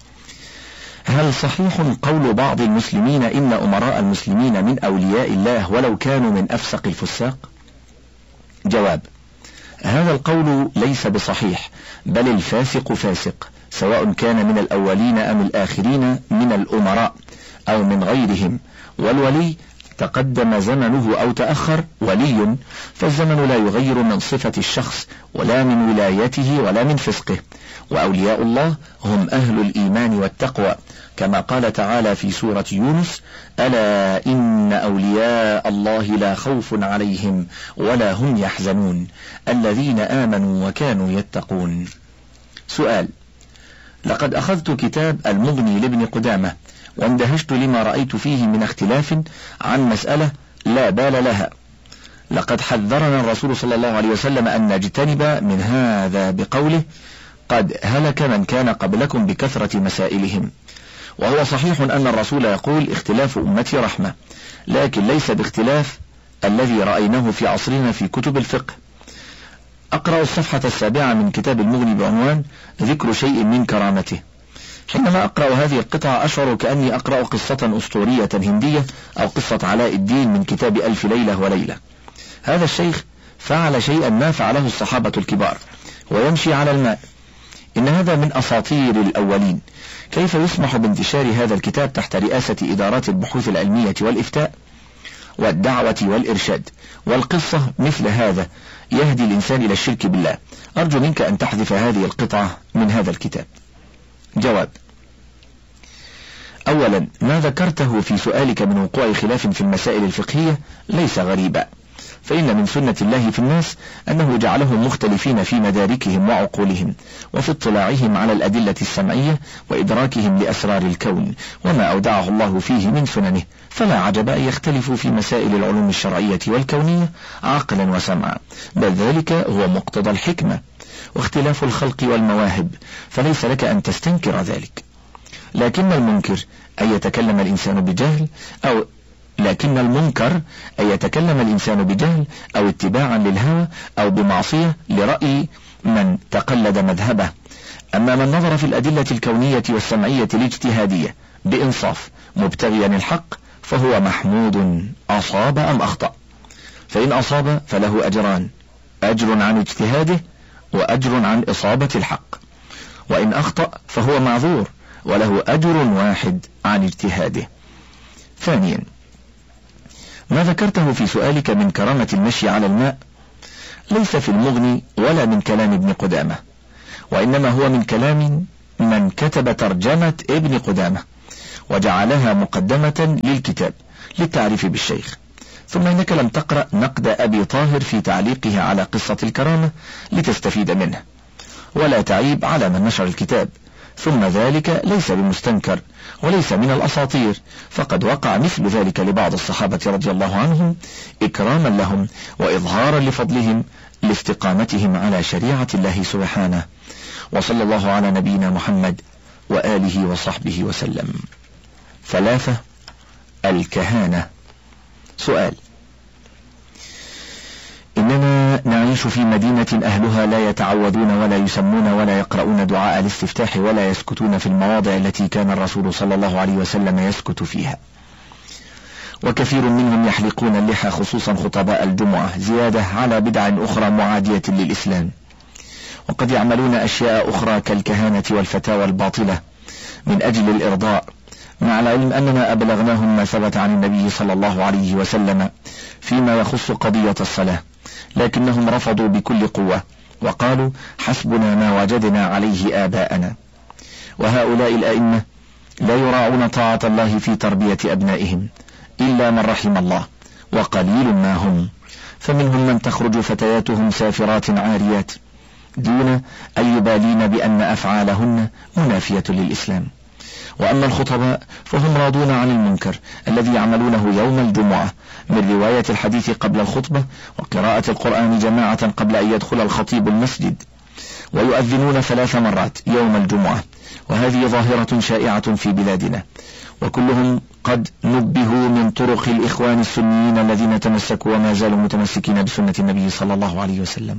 هل صحيح قول بعض المسلمين إن أمراء المسلمين من أولياء الله ولو كانوا من أفسق الفساق؟ جواب: هذا القول ليس بصحيح، بل الفاسق فاسق، سواء كان من الأولين أم الآخرين من الأمراء أو من غيرهم. والولي تقدم زمنه أو تأخر ولي، فالزمن لا يغير من صفة الشخص ولا من ولايته ولا من فسقه. وأولياء الله هم أهل الإيمان والتقوى، كما قال تعالى في سورة يونس: ألا إن أولياء الله لا خوف عليهم ولا هم يحزنون الذين آمنوا وكانوا يتقون. سؤال: لقد أخذت كتاب المغني لابن قدامة واندهشت لما رأيت فيه من اختلاف عن مسألة لا بال لها. لقد حذرنا الرسول صلى الله عليه وسلم أن نجتنب من هذا بقوله: قد هلك من كان قبلكم بكثرة مسائلهم. وهو صحيح أن الرسول يقول: اختلاف أمتي رحمة، لكن ليس باختلاف الذي رأيناه في عصرنا في كتب الفقه. أقرأ الصفحة السابعة من كتاب المغني بعنوان ذكر شيء من كرامته. حينما أقرأ هذه القطعة أشعر كأني أقرأ قصة أسطورية هندية أو قصة علاء الدين من كتاب ألف ليلة وليلة. هذا الشيخ فعل شيئا ما فعله الصحابة الكبار، ويمشي على الماء. إن هذا من أساطير الأولين. كيف يسمح بانتشار هذا الكتاب تحت رئاسة إدارات البحوث العلمية والإفتاء والدعوة والإرشاد؟ والقصة مثل هذا يهدي الإنسان إلى الشرك بالله. أرجو منك أن تحذف هذه القطعة من هذا الكتاب. جواب: أولا، ما ذكرته في سؤالك من وقوع خلاف في المسائل الفقهية ليس غريبا، فإن من سنة الله في الناس أنه جعلهم مختلفين في مداركهم وعقولهم وفي اطلاعهم على الأدلة السمعية وإدراكهم لأسرار الكون وما أودعه الله فيه من سننه، فلا عجب أن يختلفوا في مسائل العلوم الشرعية والكونية عقلا وسمعا، بل ذلك هو مقتضى الحكمة واختلاف الخلق والمواهب، فليس لك أن تستنكر ذلك. لكن المنكر أن يتكلم الإنسان بجهل أو لكن المنكر أن يتكلم الإنسان بجهل أو اتباعا للهوى أو بمعصية لرأي من تقلد مذهبه. أما من نظر في الأدلة الكونية والسمعية الاجتهادية بإنصاف مبتغيا الحق فهو محمود، أصاب أم أخطأ. فإن أصاب فله أجران: أجر عن اجتهاده وأجر عن إصابة الحق، وإن أخطأ فهو معذور وله أجر واحد عن اجتهاده. ثانيا، ما ذكرته في سؤالك من كرامة المشي على الماء ليس في المغني ولا من كلام ابن قدامة، وإنما هو من كلام من كتب ترجمة ابن قدامة وجعلها مقدمة للكتاب للتعريف بالشيخ. ثم إنك لم تقرأ نقد أبي طاهر في تعليقه على قصة الكرامة لتستفيد منه، ولا تعيب على من نشر الكتاب. ثم ذلك ليس بمستنكر وليس من الأساطير، فقد وقع مثل ذلك لبعض الصحابة رضي الله عنهم إكراما لهم وإظهارا لفضلهم لاستقامتهم على شريعة الله سبحانه. وصلى الله على نبينا محمد وآله وصحبه وسلم. ثلاثة: الكهانة. سؤال: إننا نعيش في مدينة أهلها لا يتعوذون ولا يسمون ولا يقرؤون دعاء الاستفتاح ولا يسكتون في المواضع التي كان الرسول صلى الله عليه وسلم يسكت فيها، وكثير منهم يحلقون اللحى خصوصا خطباء الجمعة زيادة على بدع أخرى معادية للإسلام، وقد يعملون أشياء أخرى كالكهانة والفتاوى الباطلة من أجل الإرضاء، مع العلم أننا أبلغناهم ما ثبت عن النبي صلى الله عليه وسلم فيما يخص قضية الصلاة، لكنهم رفضوا بكل قوة وقالوا حسبنا ما وجدنا عليه آباءنا. وهؤلاء الأئمة لا يراعون طاعة الله في تربية أبنائهم إلا من رحم الله، وقليل ما هم، فمنهم من تخرج فتياتهم سافرات عاريات دون أن يبالين بأن أفعالهن منافية للإسلام. وأما الخطباء فهم راضون عن المنكر الذي يعملونه يوم الجمعة من رواية الحديث قبل الخطبة وقراءة القرآن جماعة قبل أن يدخل الخطيب المسجد، ويؤذنون ثلاث مرات يوم الجمعة، وهذه ظاهرة شائعة في بلادنا، وكلهم قد نبهوا من طرق الإخوان السنيين الذين تمسكوا وما زالوا متمسكين بسنة النبي صلى الله عليه وسلم.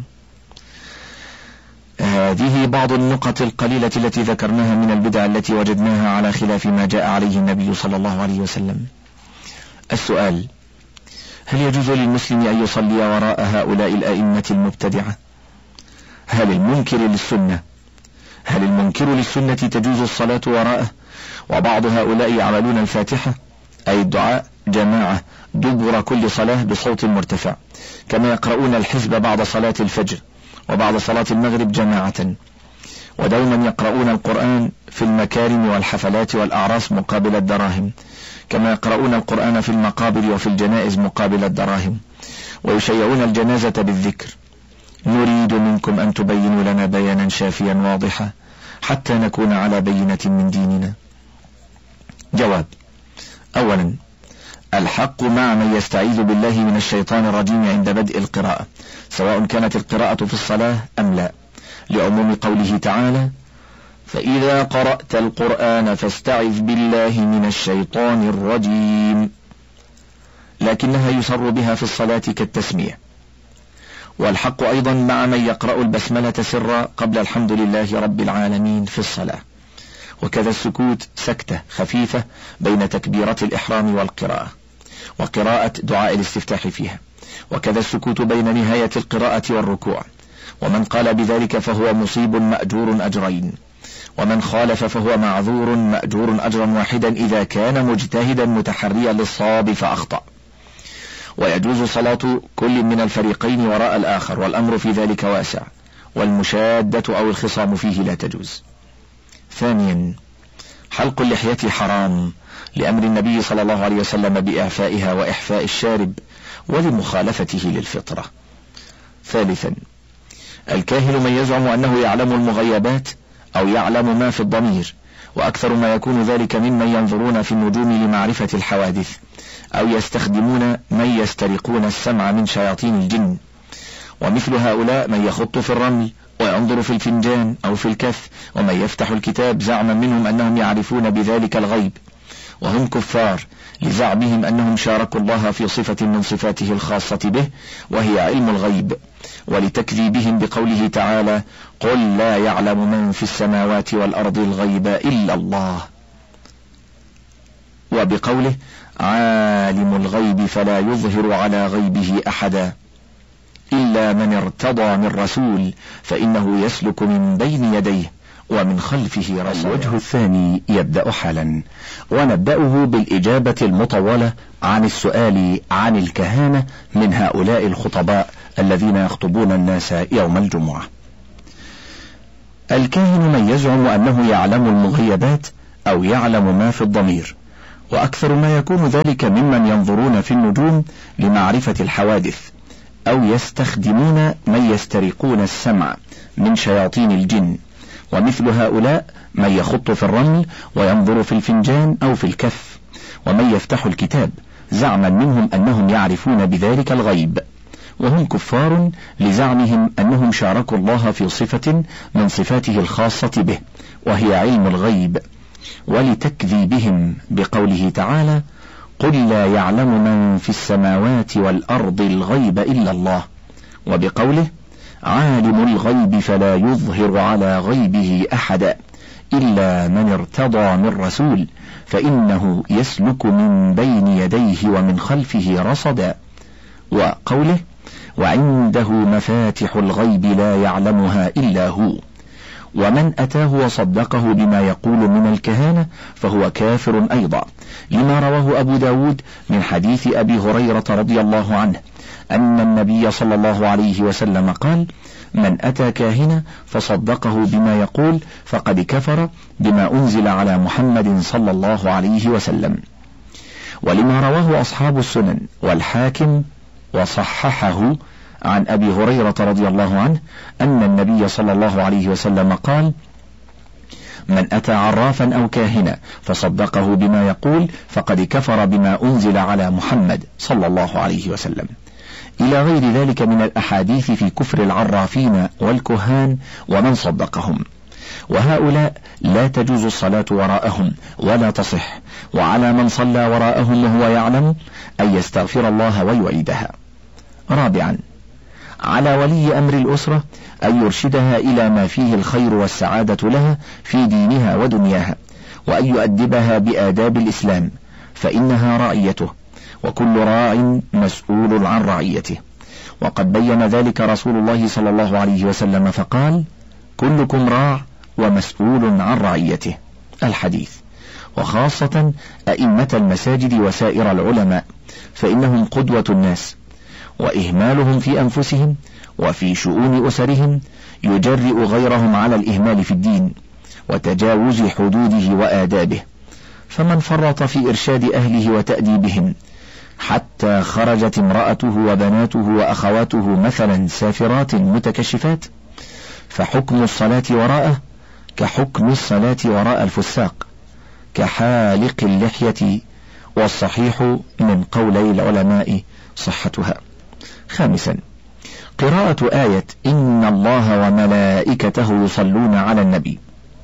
هذه بعض النقط القليلة التي ذكرناها من البدع التي وجدناها على خلاف ما جاء عليه النبي صلى الله عليه وسلم. السؤال: هل يجوز للمسلم أن يصلي وراء هؤلاء الأئمة المبتدعة؟ هل المنكر للسنة هل المنكر للسنة تجوز الصلاة وراءه؟ وبعض هؤلاء يعملون الفاتحة أي الدعاء جماعة دبر كل صلاة بصوت مرتفع، كما يقرؤون الحزب بعد صلاة الفجر وبعد صلاة المغرب جماعة، ودوما يقرؤون القرآن في المكارم والحفلات والأعراس مقابل الدراهم، كما يقرؤون القرآن في المقابر وفي الجنائز مقابل الدراهم، ويشيعون الجنازة بالذكر. نريد منكم أن تبينوا لنا بيانا شافيا واضحا حتى نكون على بينة من ديننا. جواب: أولا، الحق مع من يستعيذ بالله من الشيطان الرجيم عند بدء القراءة، سواء كانت القراءة في الصلاة أم لا، لعموم قوله تعالى: فإذا قرأت القرآن فاستعذ بالله من الشيطان الرجيم، لكنها يسر بها في الصلاة كالتسمية. والحق أيضا مع من يقرأ البسملة سرا قبل الحمد لله رب العالمين في الصلاة، وكذا السكوت سكتة خفيفة بين تكبيرة الإحرام والقراءة وقراءة دعاء الاستفتاح فيها، وكذا السكوت بين نهاية القراءة والركوع. ومن قال بذلك فهو مصيب مأجور أجرين، ومن خالف فهو معذور مأجور أجرا واحدا إذا كان مجتهدا متحريا للصواب فأخطأ. ويجوز صلاة كل من الفريقين وراء الآخر، والأمر في ذلك واسع، والمشادة أو الخصام فيه لا تجوز. ثانيا، حلق اللحية حرام لأمر النبي صلى الله عليه وسلم بإعفائها وإحفاء الشارب ولمخالفته للفطرة. ثالثا، الكاهن من يزعم أنه يعلم المغيبات أو يعلم ما في الضمير، وأكثر ما يكون ذلك ممن ينظرون في النجوم لمعرفة الحوادث، أو يستخدمون من يسترقون السمع من شياطين الجن. ومثل هؤلاء من يخط في الرمل وينظر في الفنجان أو في الكف، ومن يفتح الكتاب زعما منهم أنهم يعرفون بذلك الغيب، وهم كفار لزعمهم أنهم شاركوا الله في صفة من صفاته الخاصة به وهي علم الغيب، ولتكذيبهم بقوله تعالى: قل لا يعلم من في السماوات والأرض الغيب إلا الله، وبقوله: عالم الغيب فلا يظهر على غيبه أحدا إلا من ارتضى من رسول فإنه يسلك من بين يديه ومن خلفه رصدا. الوجه الثاني يبدأ حالا، ونبدأه بالإجابة المطولة عن السؤال عن الكهانة من هؤلاء الخطباء الذين يخطبون الناس يوم الجمعة. الكاهن من يزعم أنه يعلم المغيبات أو يعلم ما في الضمير، وأكثر ما يكون ذلك ممن ينظرون في النجوم لمعرفة الحوادث، أو يستخدمون من يسترقون السمع من شياطين الجن، ومثل هؤلاء من يخط في الرمل وينظر في الفنجان أو في الكف، ومن يفتح الكتاب زعما منهم أنهم يعرفون بذلك الغيب، وهم كفار لزعمهم أنهم شاركوا الله في صفة من صفاته الخاصة به، وهي علم الغيب، ولتكذيبهم بقوله تعالى: قل لا يعلم من في السماوات والأرض الغيب إلا الله، وبقوله: عالم الغيب فلا يظهر على غيبه أحدا إلا من ارتضى من رسول فإنه يسلك من بين يديه ومن خلفه رصدا، وقوله: وعنده مفاتح الغيب لا يعلمها إلا هو. ومن أتاه وصدقه بما يقول من الكهانة فهو كافر أيضا، لما رواه أبو داود من حديث أبي هريرة رضي الله عنه أن النبي صلى الله عليه وسلم قال: من أتى كاهنا فصدقه بما يقول فقد كفر بما أنزل على محمد صلى الله عليه وسلم. ولما رواه أصحاب السنن والحاكم وصححه عن أبي هريرة رضي الله عنه أن النبي صلى الله عليه وسلم قال: من أتى عرافا أو كاهنا فصدقه بما يقول فقد كفر بما أنزل على محمد صلى الله عليه وسلم، إلى غير ذلك من الأحاديث في كفر العرافين والكهان ومن صدقهم، وهؤلاء لا تجوز الصلاة وراءهم ولا تصح، وعلى من صلى وراءهم وهو يعلم أن يستغفر الله ويعيدها. رابعا، على ولي أمر الأسرة أن يرشدها إلى ما فيه الخير والسعادة لها في دينها ودنياها، وأن يؤدبها بآداب الإسلام، فإنها رعيته، وكل راع مسؤول عن رعيته، وقد بين ذلك رسول الله صلى الله عليه وسلم فقال: كلكم راع ومسؤول عن رعيته، الحديث. وخاصة أئمة المساجد وسائر العلماء، فإنهم قدوة الناس، وإهمالهم في أنفسهم وفي شؤون أسرهم يجرئ غيرهم على الإهمال في الدين وتجاوز حدوده وآدابه، فمن فرط في إرشاد أهله وتأديبهم حتى خرجت امرأته وبناته وأخواته مثلا سافرات متكشفات، فحكم الصلاة وراءه كحكم الصلاة وراء الفساق كحالق اللحية، والصحيح من قولي العلماء صحتها. خامسا، قراءة آية إن الله وملائكته يصلون على النبي،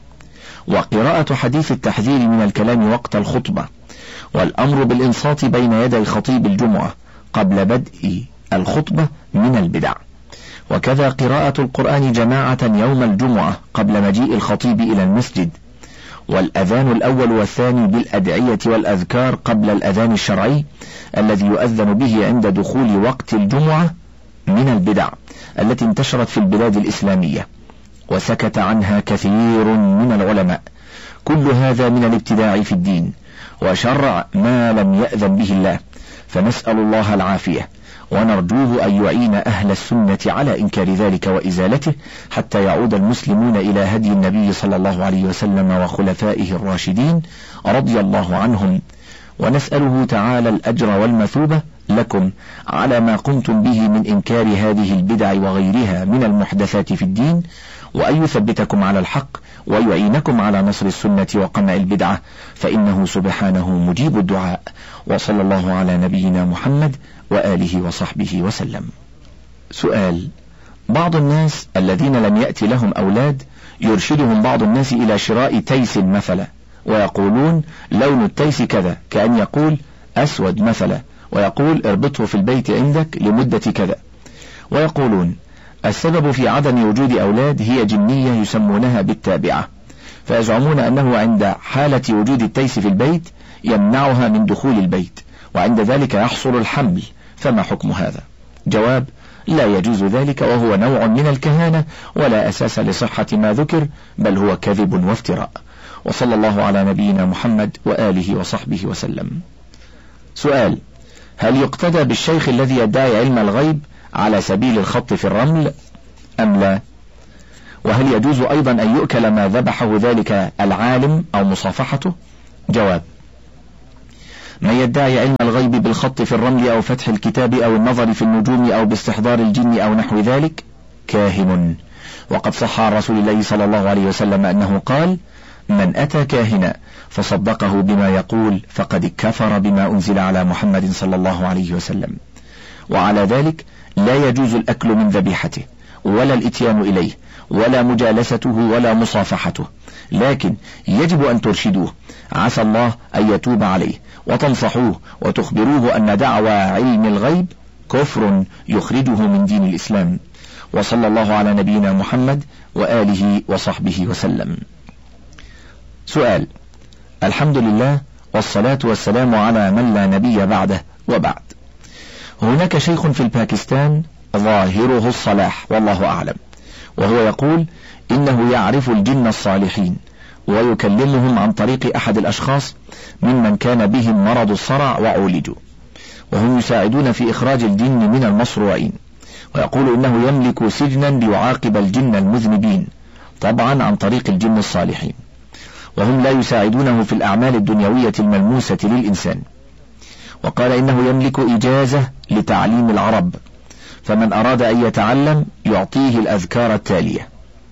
وقراءة حديث التحذير من الكلام وقت الخطبة، والأمر بالإنصات بين يدي خطيب الجمعة قبل بدء الخطبة من البدع، وكذا قراءة القرآن جماعة يوم الجمعة قبل مجيء الخطيب إلى المسجد، والأذان الأول والثاني بالأدعية والأذكار قبل الأذان الشرعي الذي يؤذن به عند دخول وقت الجمعة من البدع التي انتشرت في البلاد الإسلامية وسكت عنها كثير من العلماء. كل هذا من الابتداع في الدين وشرع ما لم يأذن به الله، فنسأل الله العافية ونرجوه أن يعين أهل السنة على إنكار ذلك وإزالته حتى يعود المسلمون إلى هدي النبي صلى الله عليه وسلم وخلفائه الراشدين رضي الله عنهم، ونسأله تعالى الأجر والمثوبة لكم على ما قمتم به من إنكار هذه البدع وغيرها من المحدثات في الدين، وأن يثبتكم على الحق ويعينكم على نصر السنة وقمع البدعة، فإنه سبحانه مجيب الدعاء. وصلى الله على نبينا محمد وآله وصحبه وسلم. سؤال: بعض الناس الذين لم يأتي لهم أولاد يرشدهم بعض الناس إلى شراء تيس مثلا، ويقولون لون التيس كذا، كأن يقول أسود مثلا، ويقول اربطه في البيت عندك لمدة كذا، ويقولون السبب في عدم وجود أولاد هي جنية يسمونها بالتابعة، فيزعمون أنه عند حالة وجود التيس في البيت يمنعها من دخول البيت، وعند ذلك يحصل الحمل، فما حكم هذا؟ جواب: لا يجوز ذلك، وهو نوع من الكهانة ولا أساس لصحة ما ذكر، بل هو كذب وافتراء. وصلى الله على نبينا محمد وآله وصحبه وسلم. سؤال: هل يقتدى بالشيخ الذي يدعي علم الغيب على سبيل الخط في الرمل أم لا؟ وهل يجوز أيضا أن يؤكل ما ذبحه ذلك العالم أو مصافحته؟ جواب: من يدعي علم الغيب بالخط في الرمل أو فتح الكتاب أو النظر في النجوم أو باستحضار الجن أو نحو ذلك كاهن، وقد صح عن رسول الله صلى الله عليه وسلم أنه قال: من أتى كاهنا فصدقه بما يقول فقد كفر بما أنزل على محمد صلى الله عليه وسلم. وعلى ذلك لا يجوز الأكل من ذبيحته ولا الإتيان إليه ولا مجالسته ولا مصافحته، لكن يجب أن ترشدوه، عسى الله أن يتوب عليه، وتنصحوه وتخبروه أن دعوى علم الغيب كفر يخرجه من دين الإسلام. وصلى الله على نبينا محمد وآله وصحبه وسلم. سؤال: الحمد لله والصلاة والسلام على من لا نبي بعده، وبعد. هناك شيخ في الباكستان ظاهره الصلاح والله أعلم، وهو يقول إنه يعرف الجن الصالحين ويكلمهم عن طريق أحد الأشخاص ممن كان بهم مرض الصرع وعولجوا، وهم يساعدون في إخراج الجن من المصروعين، ويقول إنه يملك سجنا ليعاقب الجن المذنبين، طبعا عن طريق الجن الصالحين، وهم لا يساعدونه في الأعمال الدنيوية الملموسة للإنسان. وقال إنه يملك إجازة لتعليم العرب، فمن أراد أن يتعلم يعطيه الأذكار التالية: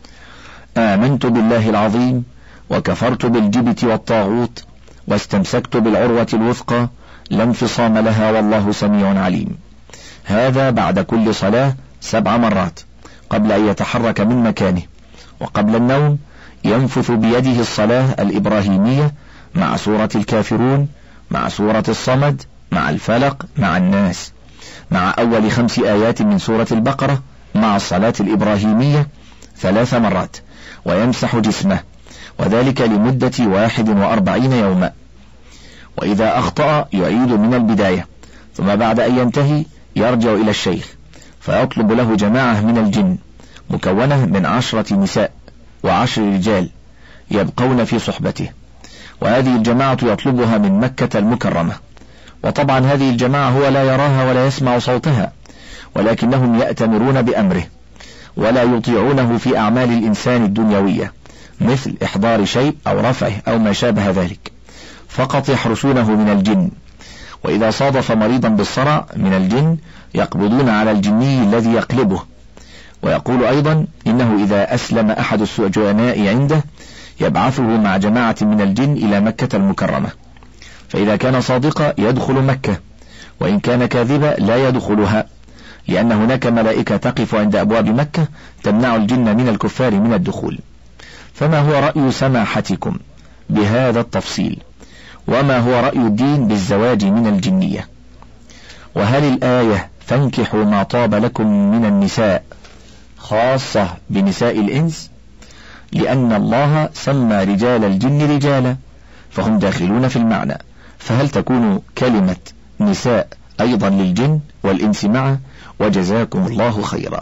آمنت بالله العظيم وكفرت بالجبت والطاغوت واستمسكت بالعروة الوثقى لا انفصام لها والله سميع عليم. هذا بعد كل صلاة سبع مرات قبل أن يتحرك من مكانه، وقبل النوم ينفث بيده الصلاة الإبراهيمية مع سورة الكافرون، مع سورة الصمد، مع الفلق، مع الناس، مع أول خمس آيات من سورة البقرة، مع الصلاة الإبراهيمية ثلاث مرات، ويمسح جسمه، وذلك لمدة واحد وأربعين يوما. وإذا أخطأ يعيد من البداية، ثم بعد أن ينتهي يرجع إلى الشيخ فيطلب له جماعة من الجن مكونة من عشرة نساء وعشر رجال يبقون في صحبته، وهذه الجماعة يطلبها من مكة المكرمة، وطبعا هذه الجماعة هو لا يراها ولا يسمع صوتها، ولكنهم يأتمرون بأمره ولا يطيعونه في أعمال الإنسان الدنيوية مثل إحضار شيء أو رفعه أو ما شابه ذلك، فقط يحرسونه من الجن. وإذا صادف مريضا بالصرع من الجن يقبضون على الجني الذي يقلبه. ويقول أيضا إنه إذا أسلم أحد السجناء عنده يبعثه مع جماعة من الجن إلى مكة المكرمة، فإذا كان صادقا يدخل مكة، وإن كان كاذبا لا يدخلها، لأن هناك ملائكة تقف عند أبواب مكة تمنع الجن من الكفار من الدخول. فما هو رأي سماحتكم بهذا التفصيل؟ وما هو رأي الدين بالزواج من الجنية؟ وهل الآية فانكحوا ما طاب لكم من النساء خاصة بنساء الإنس؟ لأن الله سمى رجال الجن رجالا فهم داخلون في المعنى، فهل تكون كلمة نساء أيضا للجن والإنس معا؟ وجزاكم الله خيرا.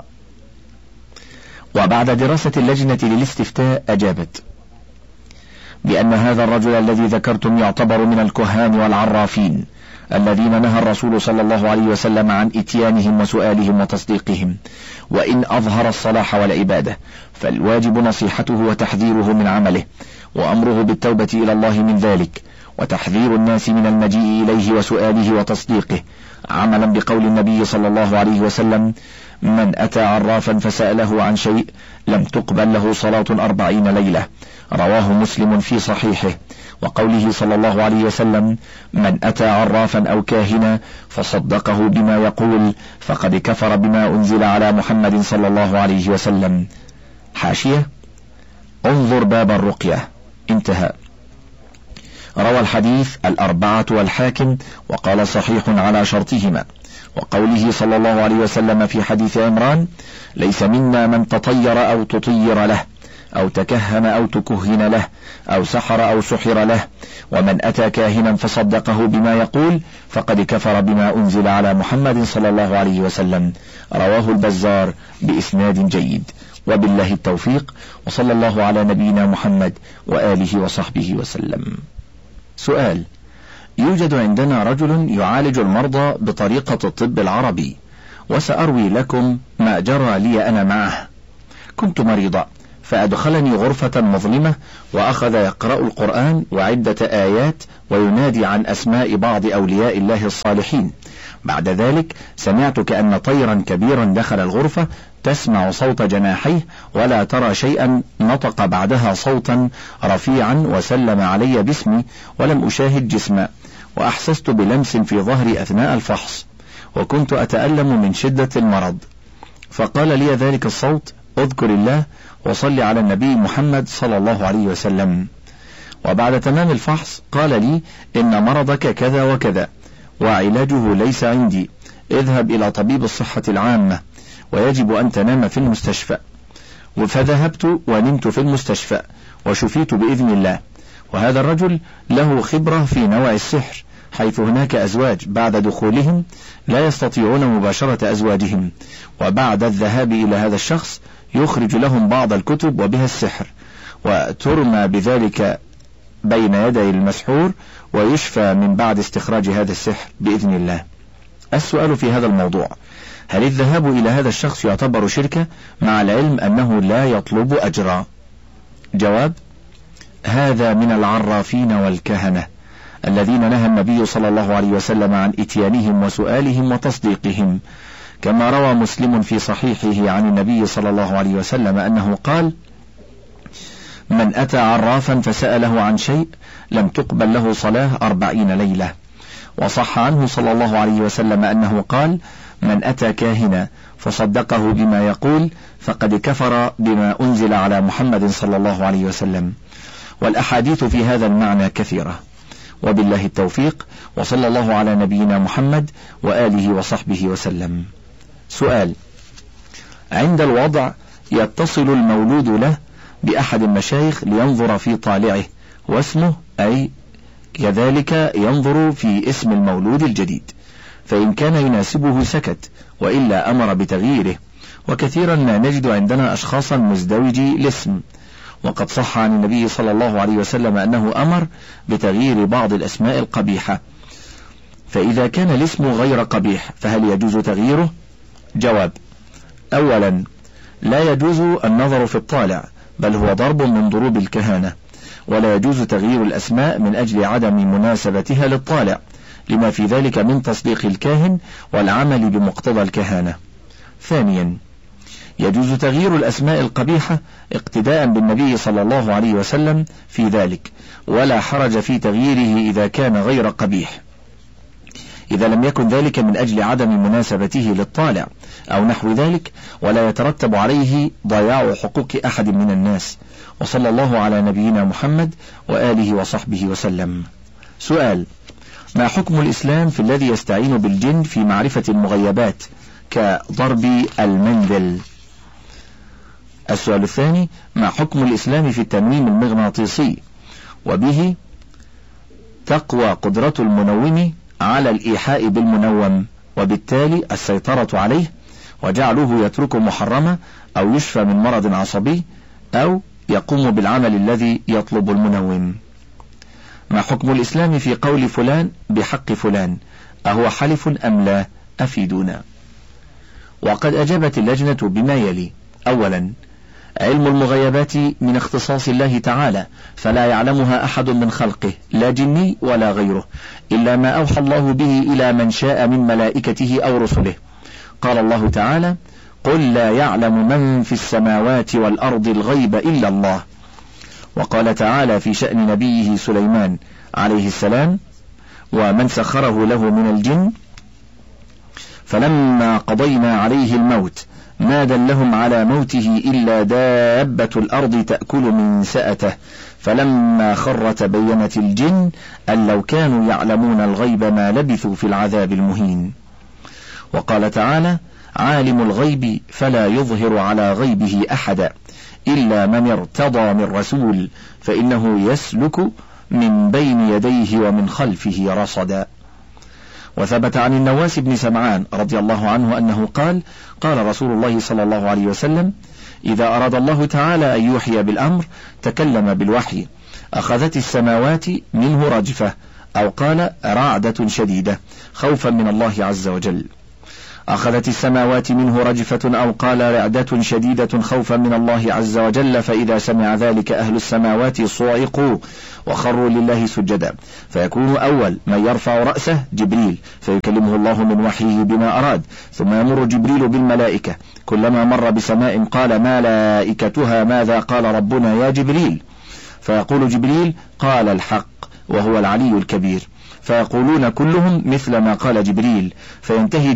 وبعد دراسة اللجنة للاستفتاء أجابت بأن هذا الرجل الذي ذكرتم يعتبر من الكهان والعرافين الذين نهى الرسول صلى الله عليه وسلم عن إتيانهم وسؤالهم وتصديقهم، وإن أظهر الصلاح والعبادة فالواجب نصيحته وتحذيره من عمله، وأمره بالتوبة إلى الله من ذلك، وتحذير الناس من المجيء إليه وسؤاله وتصديقه، عملا بقول النبي صلى الله عليه وسلم: من أتى عرافا فسأله عن شيء لم تقبل له صلاة أربعين ليلة، رواه مسلم في صحيحه. وقوله صلى الله عليه وسلم: من أتى عرافا أو كاهنا فصدقه بما يقول فقد كفر بما أنزل على محمد صلى الله عليه وسلم. حاشية: انظر باب الرقية. انتهى. روى الحديث الأربعة والحاكم وقال صحيح على شرطهما. وقوله صلى الله عليه وسلم في حديث عمران: ليس منا من تطير أو تطير له أو تكهن أو تكهن له أو سحر أو سحر له، ومن أتى كاهنا فصدقه بما يقول فقد كفر بما أنزل على محمد صلى الله عليه وسلم. رواه البزار بإسناد جيد. وبالله التوفيق، وصلى الله على نبينا محمد وآله وصحبه وسلم. سؤال: يوجد عندنا رجل يعالج المرضى بطريقة الطب العربي، وسأروي لكم ما جرى لي أنا معه. كنت مريضا فأدخلني غرفة مظلمة وأخذ يقرأ القرآن وعدة آيات وينادي عن أسماء بعض أولياء الله الصالحين. بعد ذلك سمعت كأن طيرا كبيرا دخل الغرفة، تسمع صوت جناحيه ولا ترى شيئا، نطق بعدها صوتا رفيعا وسلم علي باسمي ولم أشاهد جسما، وأحسست بلمس في ظهري أثناء الفحص، وكنت أتألم من شدة المرض. فقال لي ذلك الصوت: اذكر الله وصل على النبي محمد صلى الله عليه وسلم. وبعد تمام الفحص قال لي: إن مرضك كذا وكذا وعلاجه ليس عندي، اذهب إلى طبيب الصحة العامة ويجب أن تنام في المستشفى. فذهبت ونمت في المستشفى وشفيت بإذن الله. وهذا الرجل له خبرة في نوع السحر، حيث هناك أزواج بعد دخولهم لا يستطيعون مباشرة أزواجهم، وبعد الذهاب إلى هذا الشخص يخرج لهم بعض الكتب وبها السحر، وترمى بذلك بين يدي المسحور ويشفى من بعد استخراج هذا السحر بإذن الله. السؤال في هذا الموضوع: هل الذهاب إلى هذا الشخص يعتبر شركة مع العلم أنه لا يطلب أجرا؟ جواب: هذا من العرافين والكهنة الذين نهى النبي صلى الله عليه وسلم عن إتيانهم وسؤالهم وتصديقهم، كما روى مسلم في صحيحه عن النبي صلى الله عليه وسلم أنه قال: من أتى عرافا فسأله عن شيء لم تقبل له صلاة أربعين ليلة. وصح عنه صلى الله عليه وسلم أنه قال: من أتى كاهنا فصدقه بما يقول فقد كفر بما أنزل على محمد صلى الله عليه وسلم. والأحاديث في هذا المعنى كثيرة، وبالله التوفيق، وصلى الله على نبينا محمد وآله وصحبه وسلم. سؤال: عند الوضع يتصل المولود له بأحد المشايخ لينظر في طالعه واسمه، أي كذلك ينظر في اسم المولود الجديد، فإن كان يناسبه سكت، وإلا أمر بتغييره. وكثيرا ما نجد عندنا أشخاصا مزدوجي الاسم، وقد صح عن النبي صلى الله عليه وسلم أنه أمر بتغيير بعض الأسماء القبيحة. فإذا كان الاسم غير قبيح فهل يجوز تغييره؟ جواب: أولا، لا يجوز النظر في الطالع، بل هو ضرب من ضروب الكهانة، ولا يجوز تغيير الأسماء من أجل عدم مناسبتها للطالع، لما في ذلك من تصديق الكاهن والعمل بمقتضى الكهانة. ثانيا، يجوز تغيير الأسماء القبيحة اقتداء بالنبي صلى الله عليه وسلم في ذلك، ولا حرج في تغييره إذا كان غير قبيح، إذا لم يكن ذلك من أجل عدم مناسبته للطالع أو نحو ذلك، ولا يترتب عليه ضياع حقوق أحد من الناس. وصلى الله على نبينا محمد وآله وصحبه وسلم. سؤال: ما حكم الإسلام في الذي يستعين بالجن في معرفة المغيبات كضرب المندل؟ السؤال الثاني: ما حكم الإسلام في التنويم المغناطيسي وبه تقوى قدرة المنوم على الإيحاء بالمنوم، وبالتالي السيطرة عليه وجعله يترك محرمة أو يشفى من مرض عصبي أو يقوم بالعمل الذي يطلب المنوم؟ ما حكم الإسلام في قول فلان بحق فلان، أهو حلف أم لا؟ أفيدونا. وقد أجابت اللجنة بما يلي: أولا، علم المغيبات من اختصاص الله تعالى، فلا يعلمها أحد من خلقه، لا جني ولا غيره، إلا ما أوحى الله به إلى من شاء من ملائكته أو رسله. قال الله تعالى: قل لا يعلم من في السماوات والأرض الغيب إلا الله. وقال تعالى في شأن نبيه سليمان عليه السلام: ومن سخره له من الجن فلما قضينا عليه الموت ما دلهم على موته إلا دابة الأرض تأكل من سأته فلما خر تبينت الجن أن لو كانوا يعلمون الغيب ما لبثوا في العذاب المهين. وقال تعالى: عالم الغيب فلا يظهر على غيبه أحدا إلا من ارتضى من رسول فإنه يسلك من بين يديه ومن خلفه رصدا. وثبت عن النواس بن سمعان رضي الله عنه أنه قال: قال رسول الله صلى الله عليه وسلم: إذا أراد الله تعالى أن يوحي بالأمر تكلم بالوحي، أخذت السماوات منه رجفة، أو قال رعدة شديدة خوفا من الله عز وجل. أخذت السماوات منه رجفة أو قال رعدة شديدة خوفا من الله عز وجل، فإذا سمع ذلك أهل السماوات صعقوا وخروا لله سجدا، فيكون أول من يرفع رأسه جبريل فيكلمه الله من وحيه بما أراد، ثم يمر جبريل بالملائكة، كلما مر بسماء قال ملائكتها ماذا قال ربنا يا جبريل، فيقول جبريل قال الحق وهو العلي الكبير، فيقولون كلهم مثل ما قال جبريل، فينتهي